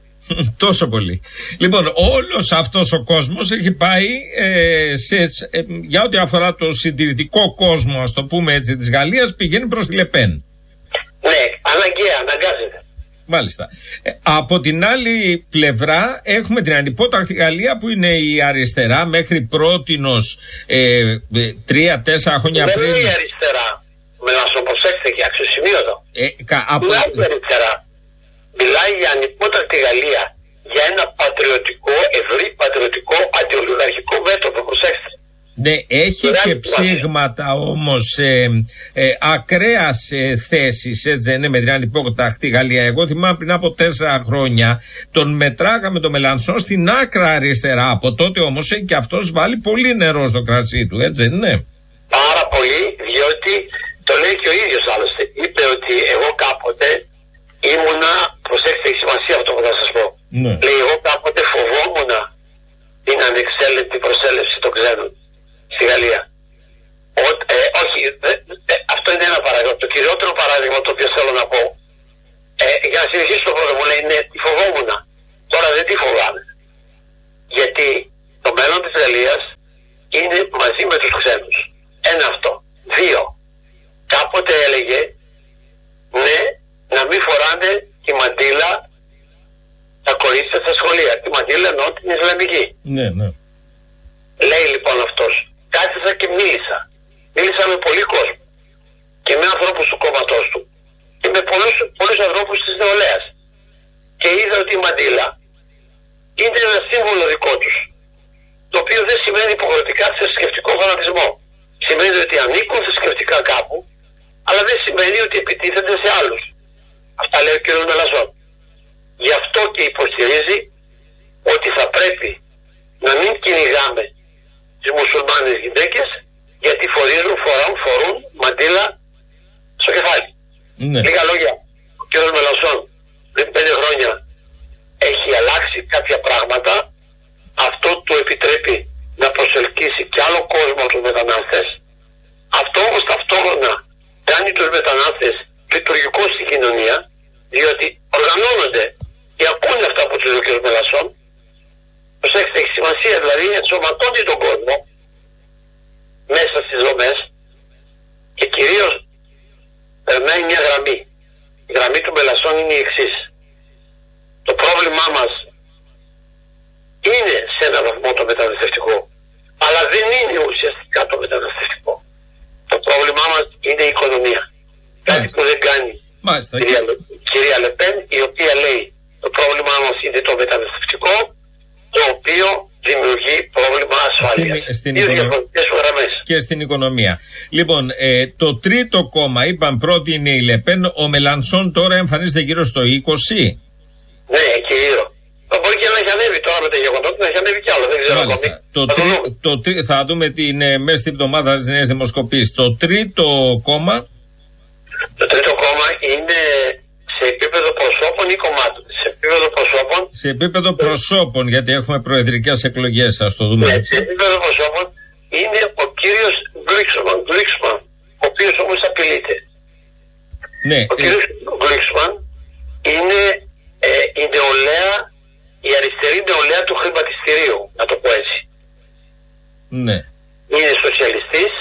Τόσο πολύ. Λοιπόν, όλος αυτός ο κόσμος έχει πάει ε, σε, ε, για ό,τι αφορά το συντηρητικό κόσμο, ας το πούμε έτσι, της Γαλλίας, πηγαίνει προς τη Λεπέν.
Ναι, αναγκαία, αναγκάζεται.
Μάλιστα. Ε, από την άλλη πλευρά έχουμε την ανυπότακτη Γαλλία που είναι η αριστερά μέχρι πρότινος ε, ε, τρία τέσσερα χρόνια
δεν
πριν.
Δεν είναι η αριστερά. Με να σου προσέξετε και αξιοσημείωτο.
Ε, κα, από...
Μιλάει η αριστερά. Μιλάει για ανυπότακτη Γαλλία. Για ένα πατριωτικό, ευρύ πατριωτικό, αντιολιγαρχικό μέτωπο. Προσέξτε.
Ναι, έχει
Μιλάει
και ψήγματα όμως ε, ε, ακραίας ε, θέσης, έτσι δεν είναι, με την ανυπότακτη Γαλλία. Εγώ θυμάμαι πριν από τέσσερα χρόνια τον μετράγαμε τον Μελανσόν στην άκρα αριστερά. Από τότε όμως έχει και αυτός βάλει πολύ νερό στο κρασί του, έτσι δεν είναι?
Πάρα πολύ, διότι το λέει και ο ίδιος άλλωστε. Είπε ότι εγώ κάποτε ήμουνα, προσέξτε, έχει σημασία αυτό που θα σας πω.
Ναι.
Λέει, εγώ κάποτε φοβόμουν την ανεξέλεγκτη προσέλευση των ξένων στη Γαλλία. Ο, ε, όχι, ε, ε, αυτό είναι ένα παράδειγμα. Το κυριότερο παράδειγμα το οποίο θέλω να πω, ε, για να συνεχίσω το πρώτο μου, λέει, ναι, τη φοβόμουν. Τώρα δεν τη φοβάμαι. Γιατί το μέλλον της Γαλλίας είναι μαζί με τους ξένους. Ένα αυτό. Δύο. Κάποτε έλεγε, ναι, να μην φοράνε τη μαντήλα τα κορίτσια στα σχολεία. Τη μαντήλα εννοώ την Ισλαμική.
Ναι, ναι.
Λέει λοιπόν αυτός, κάθισα και μίλησα. Μίλησα με πολύ κόσμο. Και με ανθρώπους του κόμματός του. Και με πολλούς, πολλούς ανθρώπους της νεολαίας. Και είδα ότι η μαντήλα είναι ένα σύμβολο δικό τους. Το οποίο δεν σημαίνει υποχρεωτικά θρησκευτικό φανατισμό. Σημαίνει ότι ανήκουν θρησκευτικά κάπου, αλλά δεν σημαίνει ότι επιτίθενται σε άλλους. Αυτά λέει ο κ. Μελανσόν. Γι' αυτό και υποστηρίζει ότι θα πρέπει να μην κυνηγάμε τις μουσουλμάνες γυναίκες, γιατί φορίζουν, φορούν, φορούν μαντήλα στο κεφάλι.
Ναι.
Λίγα λόγια. Ο κ. Μελανσόν πριν πέντε χρόνια έχει αλλάξει κάποια πράγματα. Αυτό του επιτρέπει να προσελκύσει κι άλλο κόσμο τους μετανάστες. Αυτό όμως ταυτόχρονα κάνει τους μετανάστες λειτουργικούς στην κοινωνία, διότι οργανώνονται και ακούνε αυτά που τους λέει ο κ. Μελανσόν. Προσέξτε, έχει σημασία, δηλαδή ενσωματώνει τον κόσμο μέσα στις δομές και κυρίως περνάει μια γραμμή. Η γραμμή του Μελανσόν είναι η εξής. Το πρόβλημά μας είναι σε έναν βαθμό το μεταναστευτικό, αλλά δεν είναι ουσιαστικά το μεταναστευτικό. Το πρόβλημά μας είναι η οικονομία. Κάτι Μάλιστα. που δεν κάνει
Μάλιστα.
η κυρία, κυρία Λεπέν, η οποία λέει το πρόβλημά μας είναι το μεταναστευτικό, το οποίο δημιουργεί πρόβλημα ασφάλειας. Στην, στην Δύο διαφορετικές γραμμές.
Και στην οικονομία. Λοιπόν, ε, το τρίτο κόμμα, είπαν πρώτη είναι η Λεπέν, ο Μελανσόν τώρα εμφανίζεται γύρω στο είκοσι.
Ναι, εκεί γύρω. Μπορεί και να έχει ανέβει τώρα με τα γεγονότα, να έχει ανέβει κι άλλο, δεν ξέρω ακόμη.
Το θα, τρί, το τρί, θα δούμε τι είναι μέσα στην εβδομάδα στις νέες δημοσκοπήσεις. Το τρίτο κόμμα.
Το τρίτο κόμμα είναι σε επίπεδο προσώπων ή κομμάτων. Σε επίπεδο προσώπων.
Σε επίπεδο προσώπων, γιατί έχουμε προεδρικές εκλογές, ας το δούμε
ναι,
έτσι.
Σε επίπεδο προσώπων είναι ο κύριος Γκλίξμαν, ο οποίος όμως απειλείται.
Ναι.
Ο κύριος Γκλίξμαν είναι ε, η νεολαία, η αριστερή νεολαία του χρηματιστηρίου, να το πω έτσι.
Ναι.
Είναι σοσιαλιστής,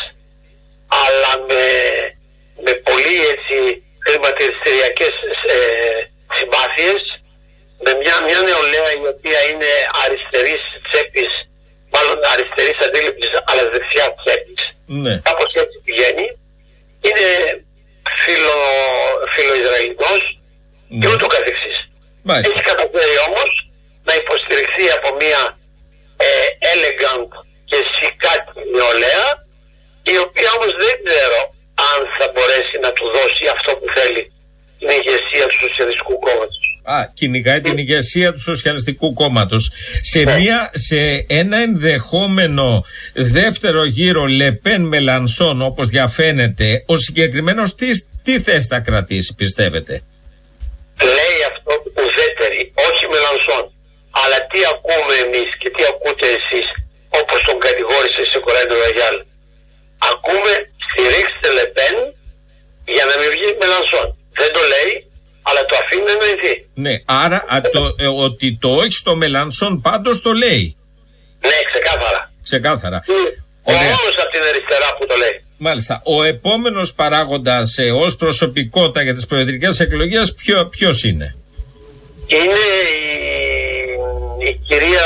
αλλά με, με πολύ έτσι χρηματιστηριακές ε, συμπάθειες, με μια, μια νεολαία η οποία είναι αριστερής τσέπης, μάλλον αριστερής αντίληψης, αλλά δεξιά τσέπης.
Ναι.
Κάπως έτσι πηγαίνει. Είναι φιλο, φιλοϊσραηλινός ναι. και ούτω καθεξής.
Μάλιστα.
Έχει καταφέρει όμως να υποστηριχθεί από μια ε, elegant και σικάτη νεολαία, η οποία όμως δεν ξέρω αν θα μπορέσει να του δώσει αυτό που θέλει την ηγεσία του Σοσιαλιστικού Κόμματος.
Α, κυνηγάει την ηγεσία του Σοσιαλιστικού Κόμματος. Σε,
ναι.
μια, σε ένα ενδεχόμενο δεύτερο γύρο Λεπέν Μελανσόν, όπως διαφαίνεται, ο συγκεκριμένος τι, τι θέση θα κρατήσει, πιστεύετε?
Λέει αυτό ουδέτερη, όχι Μελανσόν. Αλλά τι ακούμε εμείς και τι ακούτε εσείς, όπως τον κατηγόρησε σε Κορέντο Ραγιάλ? Ακούμε στηρίξτε Λεπέν για να μην βγει Μελανσόν. Δεν το λέει, αλλά το αφήνει να εννοηθεί.
Ναι, άρα α, το, ε, ότι το όχι στο Μελανσόν πάντως το λέει.
Ναι, ξεκάθαρα.
Ξεκάθαρα.
Ο μόνος από την αριστερά που το λέει.
Μάλιστα. Ο επόμενος παράγοντας ε, ως προσωπικότητα για τις προεδρικές εκλογές ποιο, ποιος είναι?
Είναι η, η κυρία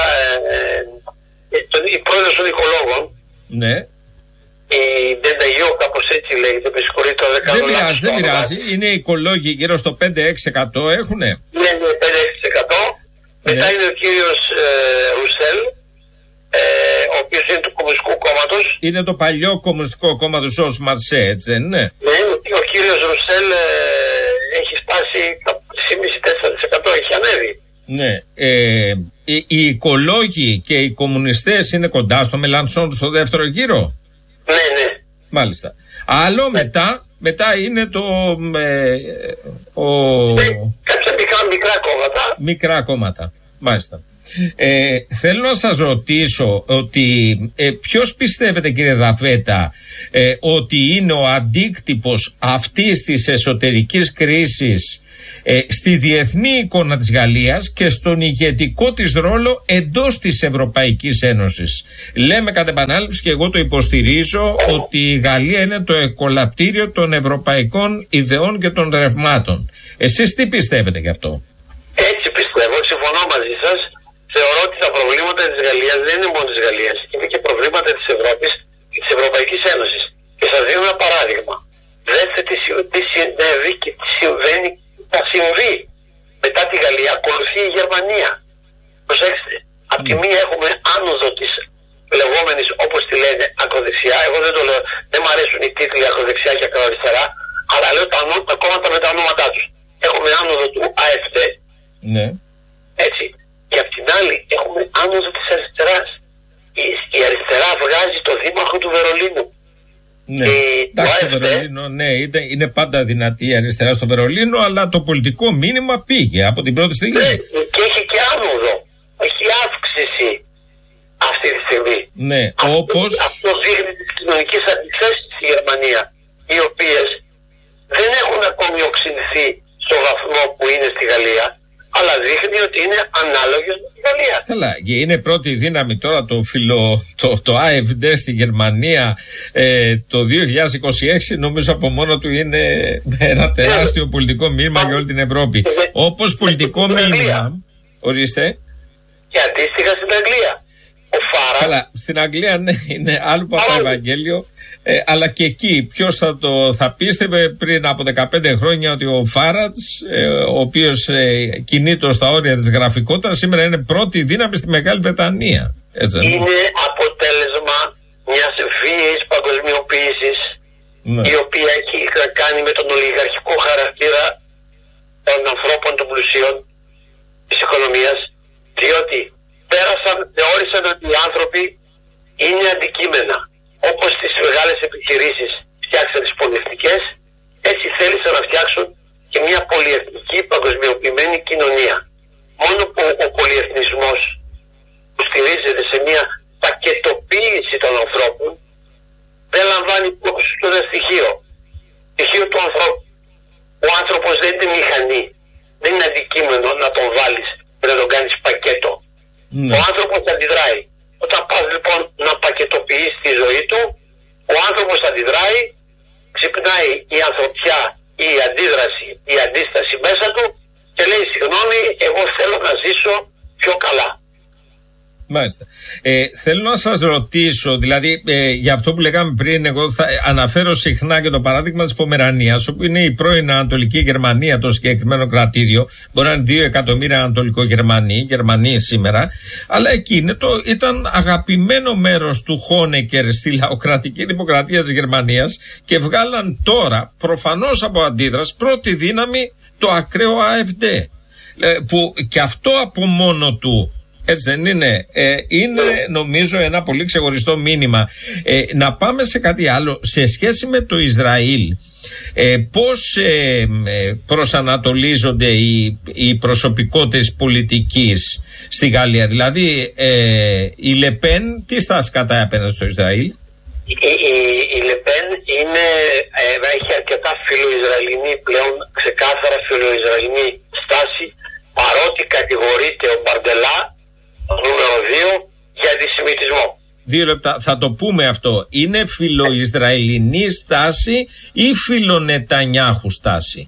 ε, ε, η πρόεδρος των οικολόγων.
Ναι.
Η Ντενταγιό, κάπως έτσι λέγεται, με συγχωρείτε, δεν κάνω
Δεν πειράζει, δεν
λάθος.
πειράζει. Είναι οι οικολόγοι γύρω στο πέντε με έξι τοις εκατό έχουνε.
Ναι, ναι, πέντε με έξι τοις εκατό.
Ναι.
Μετά είναι ο κύριος ε, Ρουσέλ, ε, ο οποίος είναι του Κομμουνιστικού Κόμματος.
Είναι το παλιό Κομμουνιστικό Κόμμα του Ζορζ Μαρσέ, έτσι δεν είναι?
Ναι, ο κύριος Ρουσέλ ε, έχει σπάσει τρία κόμμα πέντε με τέσσερα τοις εκατό, έχει ανέβει.
Ναι. Ε, οι, οι οικολόγοι και οι κομμουνιστές είναι κοντά στο Μελανσόν στο δεύτερο γύρο.
Ναι, ναι.
Μάλιστα. Άλλο ναι. μετά, μετά είναι το... Ε, ο...
ναι, κάποια μικρά, μικρά κόμματα.
Μικρά κόμματα. Μάλιστα. Ε, θέλω να σας ρωτήσω ότι ε, ποιος πιστεύετε, κύριε Δαφέτα, ε, ότι είναι ο αντίκτυπος αυτής της εσωτερικής κρίσης ε, στη διεθνή εικόνα της Γαλλίας και στον ηγετικό της ρόλο εντός της Ευρωπαϊκής Ένωσης? Λέμε κατ' επανάληψη, και εγώ το υποστηρίζω, ότι η Γαλλία είναι το εκολαπτήριο των ευρωπαϊκών ιδεών και των ρευμάτων. Εσείς τι πιστεύετε γι' αυτό?
Έτσι πιστεύω, συμφωνώ μαζί σας. Θεωρώ ότι τα προβλήματα της Γαλλίας δεν είναι μόνο της Γαλλίας, είναι και προβλήματα της Ευρώπης και της Ευρωπαϊκής Ένωσης. Και σας δίνω ένα παράδειγμα. Δέστε τι, τι συνέβη και τι συμβαίνει, θα συμβεί. Μετά τη Γαλλία ακολουθεί η Γερμανία. Προσέξτε, mm. από τη μία έχουμε άνοδο της λεγόμενης, όπως τη λένε, ακροδεξιά. Εγώ δεν το λέω, δεν μου αρέσουν οι τίτλοι ακροδεξιά και ακροαριστερά, αλλά λέω τα, τα κόμματα με τα ονόματά τους. Έχουμε άνοδο του Α Φ Ντι.
Ναι.
Έτσι. Και απ' την άλλη έχουμε άνοδο της αριστεράς. Η, η αριστερά βγάζει το δήμαρχο του Βερολίνου.
Ναι, εντάξει, το Βερολίνο, ναι, είναι, είναι πάντα δυνατή η αριστερά στο Βερολίνο, αλλά το πολιτικό μήνυμα πήγε από την πρώτη στιγμή.
Ναι, και έχει και άνοδο. Έχει αύξηση αυτή τη στιγμή.
Ναι,
αυτό,
όπως...
αυτό δείχνει τις κοινωνικές αντιθέσεις στη Γερμανία, οι οποίες δεν έχουν ακόμη οξυνθεί στο βαθμό που είναι στη Γαλλία, αλλά δείχνει ότι είναι ανάλογες με τη Γαλλία.
Καλά, και είναι πρώτη δύναμη τώρα το, φιλο, το, το AfD στη Γερμανία ε, το δύο χιλιάδες είκοσι έξι, νομίζω από μόνο του είναι ένα τεράστιο πολιτικό μήνυμα για όλη την Ευρώπη. Όπως πολιτικό μήνυμα, ορίστε.
Και αντίστοιχα στην Αγγλία. Ο Φάραντς.
Καλά, στην Αγγλία ναι, είναι άλλο Παπαευαγγέλιο. Ε, αλλά και εκεί ποιος θα το θα πίστευε πριν από δεκαπέντε χρόνια ότι ο Φάραντς, ε, ο οποίος ε, κινείται στα όρια της γραφικότητας, σήμερα είναι πρώτη δύναμη στη Μεγάλη Βρετανία. Έτσι, ναι.
Είναι αποτέλεσμα μιας βίαιης παγκοσμιοποίησης, ναι, η οποία έχει να κάνει με τον ολιγαρχικό χαρακτήρα των ανθρώπων των πλουσίων της οικονομίας, διότι πέρασαν, θεώρησαν ότι οι άνθρωποι είναι αντικείμενα. Όπως τις μεγάλες επιχειρήσεις φτιάξαν τις πολυεθνικές, έτσι θέλησαν να φτιάξουν και μια πολυεθνική παγκοσμιοποιημένη κοινωνία. Μόνο που ο πολυεθνισμός που στηρίζεται σε μια πακετοποίηση των ανθρώπων δεν λαμβάνει υπόψη το ένα στοιχείο. Στοιχείο του ανθρώπου. Ο άνθρωπος δεν είναι μηχανή. Δεν είναι αντικείμενο να τον βάλεις και να τον κάνεις πακέτο. Mm. Ο άνθρωπος αντιδράει. Όταν πας λοιπόν να πακετοποιείς τη ζωή του, ο άνθρωπος αντιδράει, ξυπνάει η ανθρωπιά, η αντίδραση, η αντίσταση μέσα του και λέει συγγνώμη, εγώ θέλω να ζήσω πιο καλά.
Μάλιστα. Ε, θέλω να σας ρωτήσω, δηλαδή ε, για αυτό που λέγαμε πριν, εγώ θα αναφέρω συχνά και το παράδειγμα της Πομερανίας, όπου είναι η πρώην Ανατολική Γερμανία, το συγκεκριμένο κρατήδιο. Μπορεί να είναι δύο εκατομμύρια Ανατολικογερμανοί, Γερμανοί σήμερα, αλλά εκεί είναι το, ήταν αγαπημένο μέρος του Χόνεκερ στη λαοκρατική δημοκρατία της Γερμανίας και βγάλαν τώρα, προφανώς από αντίδραση, πρώτη δύναμη το ακραίο AfD. Ε, που και αυτό από μόνο του, έτσι δεν είναι, ε, είναι νομίζω ένα πολύ ξεχωριστό μήνυμα. Ε, να πάμε σε κάτι άλλο σε σχέση με το Ισραήλ. Ε, πώς ε, προσανατολίζονται οι, οι προσωπικότητες πολιτικής στη Γαλλία? Δηλαδή ε, η Λεπέν τι στάση κατά απέναντι στο Ισραήλ?
Η, η, η Λεπέν είναι, ε, έχει αρκετά φιλοϊσραηλινή πλέον, ξεκάθαρα φιλοϊσραηλινή στάση, παρότι κατηγορείται ο Μπαρντελά, νούμερο δύο, για αντισημιτισμό.
Δύο λεπτά, θα το πούμε αυτό. Είναι φιλοϊσραηλινή στάση ή φιλονετανιάχου στάση?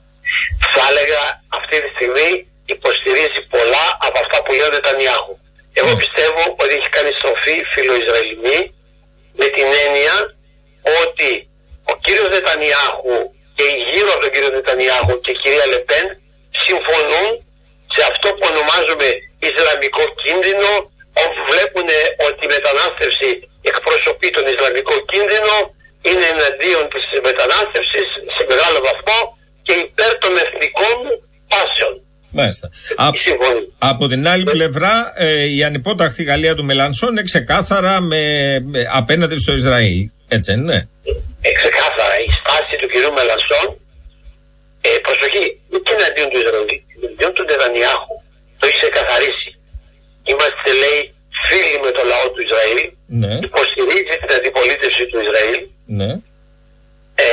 Θα έλεγα αυτή τη στιγμή υποστηρίζει πολλά από αυτά που λέει ο Νετανιάχου. Εγώ mm. πιστεύω ότι έχει κάνει στροφή φιλοϊσραηλινή, με την έννοια ότι ο κύριος Νετανιάχου και οι γύρω από τον κύριο Νετανιάχου και η κυρία Λεπέν συμφωνούν σε αυτό που ονομάζουμε Ισλαμικό κίνδυνο, όπου βλέπουν ότι η μετανάστευση εκπροσωπεί τον Ισλαμικό κίνδυνο, είναι εναντίον της μετανάστευσης σε μεγάλο βαθμό και υπέρ των εθνικών πάσεων.
Μάλιστα. Α, από την άλλη πλευρά ε, η ανυπόταχτη Γαλλία του Μελανσόν είναι ξεκάθαρα με, με, απέναντι στο Ισραήλ. Έτσι δεν είναι?
Ε, ξεκάθαρα η στάση του κυρίου Μελανσόν, ε, προσοχή, δεν είναι εναντίον του Ισραήλ, είναι εναντίον του Νετανιάχου. Το έχει ξεκαθαρίσει. Είμαστε, λέει, φίλοι με το λαό του Ισραήλ, ναι, υποστηρίζει την αντιπολίτευση του Ισραήλ,
ναι,
ε,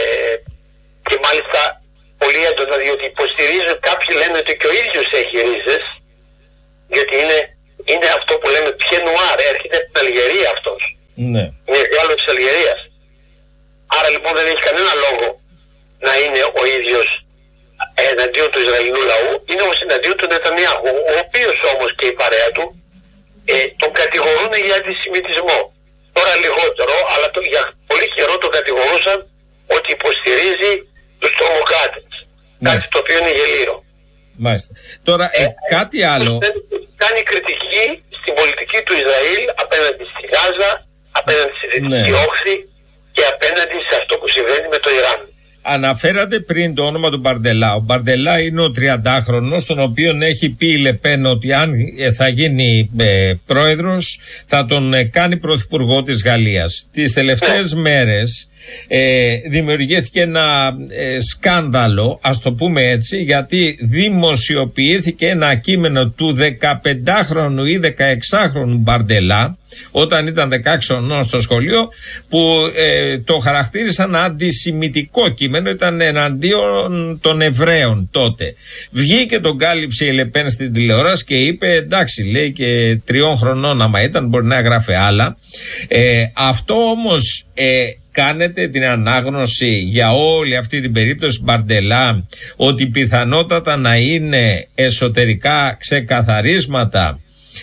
και μάλιστα πολύ έντονα, διότι υποστηρίζουν, κάποιοι λένε ότι και ο ίδιος έχει ρίζες, διότι είναι, είναι αυτό που λέμε πιενουάρ, έρχεται από την Αλγερία αυτός.
Ναι.
Είναι Γάλλος της Αλγερίας. Άρα λοιπόν δεν έχει κανένα λόγο να είναι ο ίδιος εναντίον του Ισραηλινού λαού, είναι όμως εναντίον του Νετανιάχου, ο οποίος όμως και η παρέα του ε, τον κατηγορούν για αντισημιτισμό. Τώρα λιγότερο, αλλά το, για πολύ καιρό τον κατηγορούσαν ότι υποστηρίζει τους τρομοκράτες. Κάτι το οποίο είναι γελίο.
Μάλιστα. Τώρα ε, ε, κάτι άλλο.
Κάνει κριτική στην πολιτική του Ισραήλ απέναντι στη Γάζα, απέναντι στη Δυτική ναι. Όχθη και απέναντι σε αυτό που συμβαίνει με το Ιράν.
Αναφέρατε πριν το όνομα του Μπαρντελά. Ο Μπαρντελά είναι ο τριαντάχρονος, τον οποίον έχει πει η Λεπέν ότι αν θα γίνει ε, πρόεδρος θα τον ε, κάνει πρωθυπουργό της Γαλλίας. Τις τελευταίες μέρες ε, δημιουργήθηκε ένα ε, σκάνδαλο, ας το πούμε έτσι, γιατί δημοσιοποιήθηκε ένα κείμενο του δεκαπεντάχρονου ή δεκαεξάχρονου Μπαρντελά, όταν ήταν δεκαέξι χρονών στο σχολείο, που ε, το χαρακτήρισαν αντισημιτικό κείμενο, ήταν εναντίον των Εβραίων τότε. Βγήκε, τον κάλυψε η Λεπέν στην τηλεόραση και είπε, εντάξει, λέει, και τριών χρονών άμα ήταν μπορεί να έγραφε άλλα. Ε, αυτό όμως ε, κάνετε την ανάγνωση για όλη αυτή την περίπτωση Μπαρντελά, ότι πιθανότατα να είναι εσωτερικά ξεκαθαρίσματα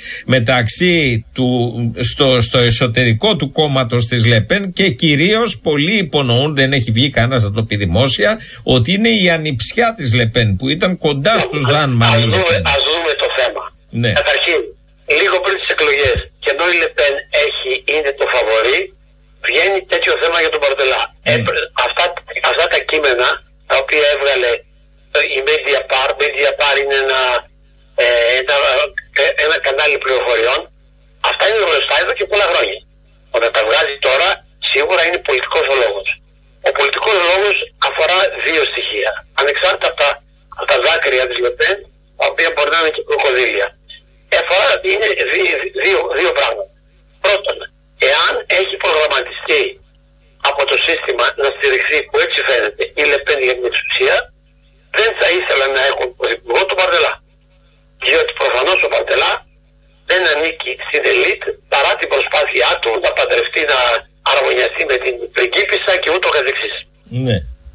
μεταξύ του, στο, στο εσωτερικό του κόμματος της Λεπέν, και κυρίως πολλοί υπονοούν, δεν έχει βγει κανένας να το πει δημόσια, ότι είναι η ανιψιά της Λεπέν που ήταν κοντά στο Ζαν Μαρί Λεπέν.
Ας δούμε το θέμα.
Ναι.
Καταρχήν, λίγο πριν τις εκλογές, και ενώ η Λεπέν έχει, είναι το φαβορί, βγαίνει τέτοιο θέμα για τον Μπαρντελά. Mm. Ε, αυτά, αυτά τα κείμενα τα οποία έβγαλε η Mediapart, Mediapart είναι ένα, ε, ένα, ένα κανάλι πληροφοριών, αυτά είναι γνωστά εδώ και πολλά χρόνια. Όταν τα βγάζει τώρα, σίγουρα είναι πολιτικός ο λόγος. Ο πολιτικός λόγος αφορά δύο στοιχεία. Ανεξάρτητα από τα, από τα δάκρυα της Λεπέν, τα οποία μπορεί να είναι και κροκοδίλια. Αφορά είναι δύο, δύο, δύο πράγματα. Πρώτον, εάν έχει προγραμματιστεί από το σύστημα να στηριχθεί, που έτσι φαίνεται, η Λεπέν για την εξουσία, δεν θα ήθελα να έχουν πρωθυπουργό του Μπαρντελά. Διότι προφανώς ο Μπαρντελά δεν ανήκει στην ελίτ, παρά την προσπάθειά του να παντρευτεί, να αρμονιαστεί με την πριγκίπισσα και ούτω καθεξής.
Ναι.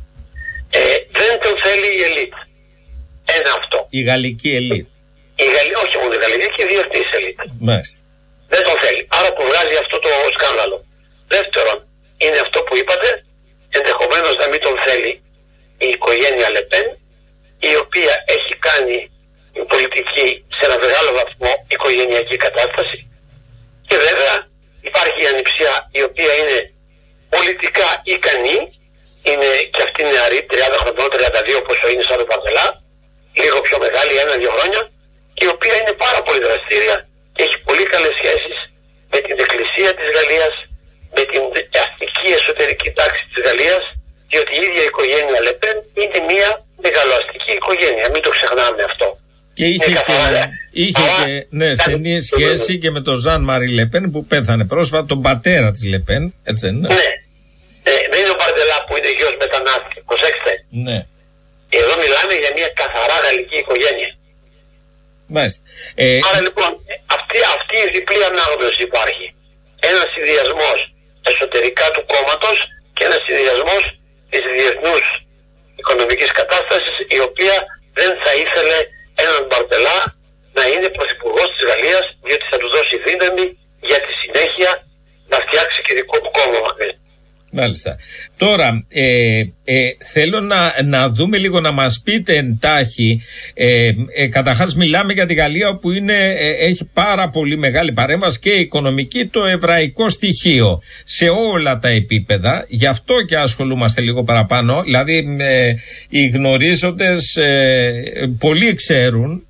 Ε, δεν τον θέλει η ελίτ. Ένα αυτό.
Η γαλλική ελίτ.
Η Γαλλική, όχι μόνο η γαλλική, και η διεθνής ελίτ.
Μάλιστα.
Δεν τον θέλει. Άρα που βγάζει αυτό το σκάνδαλο. Δεύτερον, είναι αυτό που είπατε, ενδεχομένως να μην τον θέλει η οικογένεια Λεπέν, η οποία έχει κάνει πολιτική σε ένα μεγάλο βαθμό οικογενειακή κατάσταση, και βέβαια υπάρχει η ανιψιά, η οποία είναι πολιτικά ικανή, είναι και αυτή νεαρή, τριάντα χρονών, τριάντα δύο, πόσο είναι σαν τον Μπαρντελά, λίγο πιο μεγάλη, ένα-δύο χρόνια, και η οποία είναι πάρα πολύ δραστήρια και έχει πολύ καλές σχέσεις με την Εκκλησία της Γαλλίας, με την αστική εσωτερική τάξη της Γαλλίας, διότι η ίδια η οικογένεια Λεπέν είναι μια μεγαλοαστική οικογένεια, μην το ξεχνάμε αυτό.
Και είχε, και, είχε Άρα, και ναι, στενή σχέση και με τον Ζαν Μαρί Λεπέν που πέθανε πρόσφατα, τον πατέρα της Λεπέν, έτσι δεν είναι?
Ναι, ε, δεν είναι ο Μπαρντελά που είναι γιος μετανάστη, προσέξτε.
Ναι.
Εδώ μιλάμε για μια καθαρά γαλλική οικογένεια.
Μάλιστα. Ε,
Άρα λοιπόν αυτή, αυτή η διπλή ανάγνωση υπάρχει. Ένας συνδυασμός εσωτερικά του κόμματος και ένας συνδυασμός της διεθνούς οικονομικής κατάστασης, η οποία δεν θα ήθελε έναν Μπαρντελά να είναι πρωθυπουργός της Γαλλίας, διότι θα του δώσει δύναμη για τη συνέχεια να φτιάξει και δικό του κόμμα.
Μάλιστα. Τώρα, ε, ε, θέλω να, να δούμε λίγο, να μας πείτε εντάχει. Ε, ε, καταρχάς μιλάμε για τη Γαλλία, όπου είναι, ε, έχει πάρα πολύ μεγάλη παρέμβαση και οικονομική, το εβραϊκό στοιχείο σε όλα τα επίπεδα. Γι' αυτό και ασχολούμαστε λίγο παραπάνω. Δηλαδή ε, οι γνωρίζοντες ε, πολλοί ξέρουν,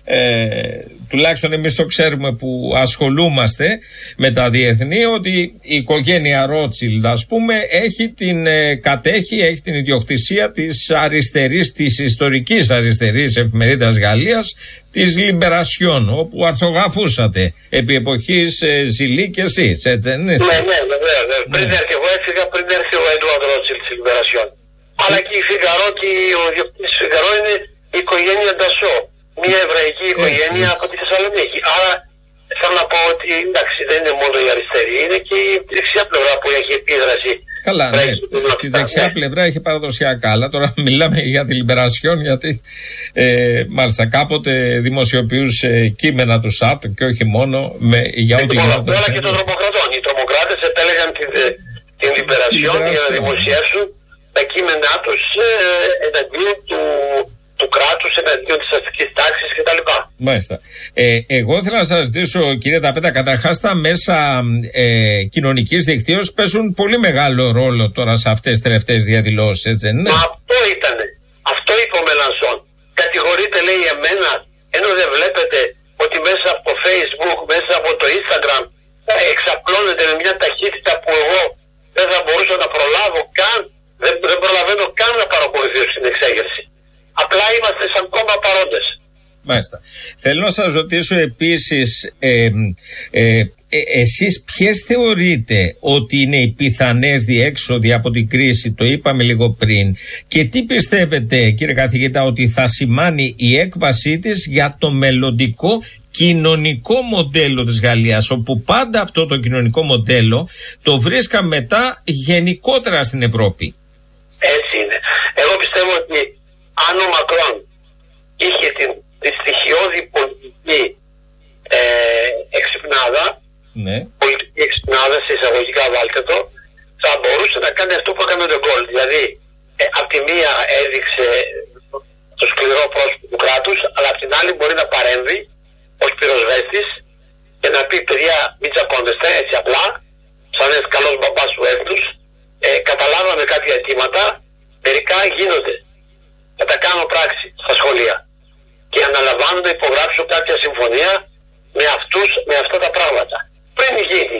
Ε, τουλάχιστον εμείς το ξέρουμε που ασχολούμαστε με τα διεθνή, ότι η οικογένεια Ρότσιλντ, ας πούμε, έχει την, ε, κατέχει, έχει την ιδιοκτησία της αριστερής, της ιστορικής αριστερής εφημερίδας Γαλλίας, της Λιμπερασιόν, όπου αρθογραφούσατε επί εποχής ε, Ζηλή και εσείς, έτσι δεν είναι?
Ναι, ναι, βέβαια. Ναι. Πριν έρθει, εγώ έφυγα πριν έρθει ο Εντουάρντ Ρότσιλντ της Λιμπερασιόν. Αλλά και η Φιγαρό και ο ιδιοκτήτης της Φιγαρό είναι η οικογένεια Ντασό. Μια εβραϊκή οικογένεια έτσι, από τη Θεσσαλονίκη. Άρα θέλω να πω ότι εντάξει, δεν είναι μόνο η αριστερή, είναι και η δεξιά πλευρά που έχει επίδραση. Καλά, ναι.
Στη δεξιά ναι. πλευρά έχει παραδοσιακά. Αλλά τώρα μιλάμε για τη Λιμπερασιόν, γιατί ε, μάλιστα κάποτε δημοσιοποιούσε κείμενα του ΣΑΤ και όχι μόνο με, για ό,τι γινόταν.
Αλλά και των τρομοκρατών. Οι τρομοκράτες επέλεγαν την, την Λιμπερασιόν για να δημοσιεύσουν τα κείμενά τους ε, εναντίον του. του κράτους, εναντίον της αστικής τάξης κτλ.
Μάλιστα. Ε, εγώ ήθελα να σας ρωτήσω, κύριε Ταπέτα, καταρχάς τα μέσα ε, κοινωνικής δικτύωσης παίζουν πολύ μεγάλο ρόλο τώρα σε αυτές τις τελευταίες διαδηλώσεις, έτσι δεν είναι?
Μα αυτό ήτανε. Αυτό είπε ο Μελανσόν. Κατηγορείτε, λέει, εμένα, ενώ δεν βλέπετε ότι μέσα από το Facebook, μέσα από το Instagram εξαπλώνεται με μια ταχύτητα που εγώ δεν θα μπορούσα να προλάβω καν, δεν, δεν προλαβαίνω καν να παρακολουθήσω στην εξέγερση. Απλά είμαστε σαν κόμμα παρόντες.
Μάλιστα. Θέλω να σας ρωτήσω επίσης, ε, ε, ε, εσείς ποιες θεωρείτε ότι είναι οι πιθανές διέξοδοι από την κρίση, το είπαμε λίγο πριν, και τι πιστεύετε, κύριε καθηγητά, ότι θα σημάνει η έκβασή της για το μελλοντικό κοινωνικό μοντέλο της Γαλλίας, όπου πάντα αυτό το κοινωνικό μοντέλο το βρίσκαμε μετά γενικότερα στην Ευρώπη?
Έτσι είναι. Εγώ πιστεύω ότι αν ο Μακρόν είχε την, τη στοιχειώδη πολιτική ε, εξυπνάδα,
ναι.
πολιτική εξυπνάδα, σε εισαγωγικά βάλτε το, θα μπορούσε να κάνει αυτό που έκανε ο Ντεγκόλ. Δηλαδή, ε, απ' τη μία έδειξε το σκληρό πρόσωπο του κράτους, αλλά απ' την άλλη μπορεί να παρέμβει ως πυροσβέστης και να πει: παιδιά, μην τσακώνεστε έτσι απλά, σαν ένας καλός μπαμπάς του έθνους, ε, καταλάβαμε κάποια αιτήματα, μερικά γίνονται. Θα τα κάνω πράξη στα σχολεία. Και αναλαμβάνω να υπογράψω κάποια συμφωνία με αυτούς, με αυτά τα πράγματα. Πριν γίνει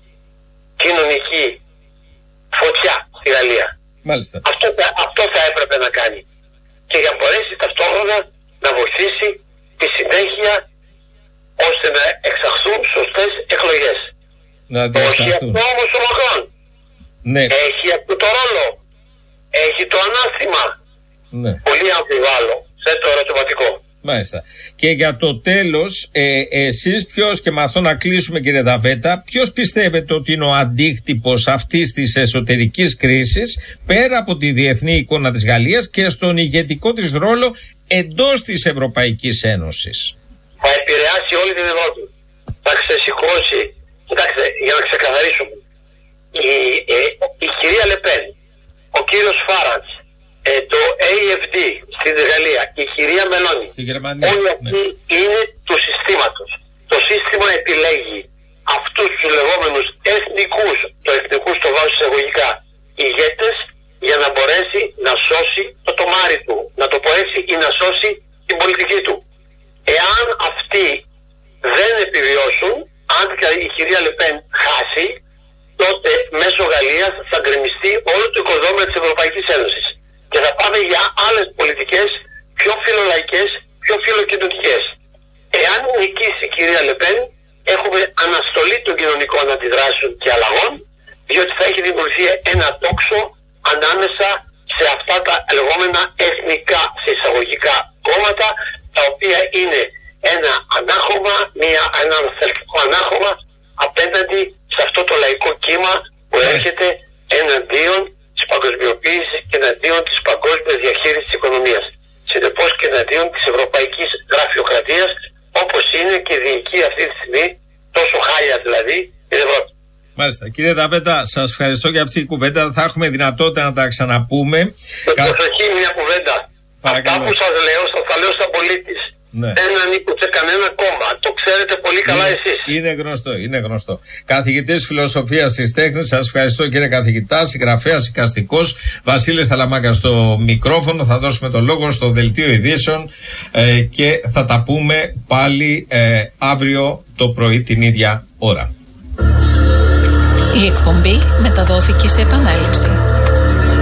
κοινωνική φωτιά στη Γαλλία.
Μάλιστα.
Αυτό, αυτό θα έπρεπε να κάνει. Και για να μπορέσει ταυτόχρονα να βοηθήσει τη συνέχεια ώστε να εξαχθούν σωστές εκλογές.
Να
Όχι αυτό όμως ο Μακρόν.
Ναι.
Έχει αυτό το ρόλο. Έχει το ανάστημα.
Ναι.
Πολύ αμφιβάλλω. Σε το ερωτηματικό.
Μάλιστα. Και για το τέλος, ε, εσείς ποιος, και με αυτό να κλείσουμε κύριε Ταπέτα, ποιος πιστεύετε ότι είναι ο αντίκτυπος αυτής της εσωτερικής κρίσης πέρα από τη διεθνή εικόνα της Γαλλίας και στον ηγετικό της ρόλο εντός της Ευρωπαϊκής Ένωσης?
Θα επηρεάσει όλη την Ευρώπη. Θα ξεσηκώσει. Κοιτάξτε, για να ξεκαθαρίσουμε. Η, ε, η κυρία Λεπέν, ο κύριος Φάραντς, ε, το έι εφ ντι στην Γαλλία, η κυρία Μελώνη, όλοι αυτοί ναι. είναι του συστήματος. Το σύστημα επιλέγει αυτούς τους λεγόμενους εθνικούς, το εθνικούς το βάζω εισαγωγικά, ηγέτες, για να μπορέσει να σώσει το τομάρι του, να το πω έτσι, ή να σώσει την πολιτική του. Εάν αυτοί δεν επιβιώσουν, αν η κυρία Λεπέν χάσει, τότε μέσω Γαλλίας θα γκρεμιστεί όλο το οικοδόμημα της Ευρωπαϊκής Ένωσης. Και θα πάμε για άλλες πολιτικές, πιο φιλολαϊκές, πιο φιλοκοινωνικές. Εάν νικήσει η κυρία Λεπέν, έχουμε αναστολή των κοινωνικών αντιδράσεων και αλλαγών, διότι θα έχει δημιουργηθεί ένα τόξο ανάμεσα σε αυτά τα λεγόμενα εθνικά, σε εισαγωγικά κόμματα, τα οποία είναι ένα ανάχωμα, μια, ένα θελκτικό ανάχωμα απέναντι σε αυτό το λαϊκό κύμα που έρχεται εναντίον της παγκοσμιοποίησης και εναντίον της παγκόσμιας διαχείρισης της οικονομίας. Συνεπώς και εναντίον της ευρωπαϊκής γραφειοκρατίας, όπως είναι και διοικεί αυτή τη στιγμή, τόσο χάλια δηλαδή, την Ευρώπη.
Μάλιστα. Κύριε Ταπέτα, σας ευχαριστώ για αυτή η κουβέντα. Θα έχουμε δυνατότητα να τα ξαναπούμε.
Με Κα... προσοχή μια κουβέντα. Παρακαλώ. Αυτά που σας λέω, σας τα λέω σαν πολίτης.
Ναι.
Δεν ανήκω σε κανένα κόμμα. Το ξέρετε πολύ καλά
είναι,
εσείς.
Είναι γνωστό, είναι γνωστό. Καθηγητής φιλοσοφίας της τέχνης, σας ευχαριστώ κύριε καθηγητά. Συγγραφέας, εικαστικός, Βασίλης Θαλαμάκα στο μικρόφωνο. Θα δώσουμε το λόγο στο δελτίο ειδήσεων ε, και θα τα πούμε πάλι ε, αύριο το πρωί την ίδια ώρα.
Η εκπομπή μεταδόθηκε σε επανάληψη.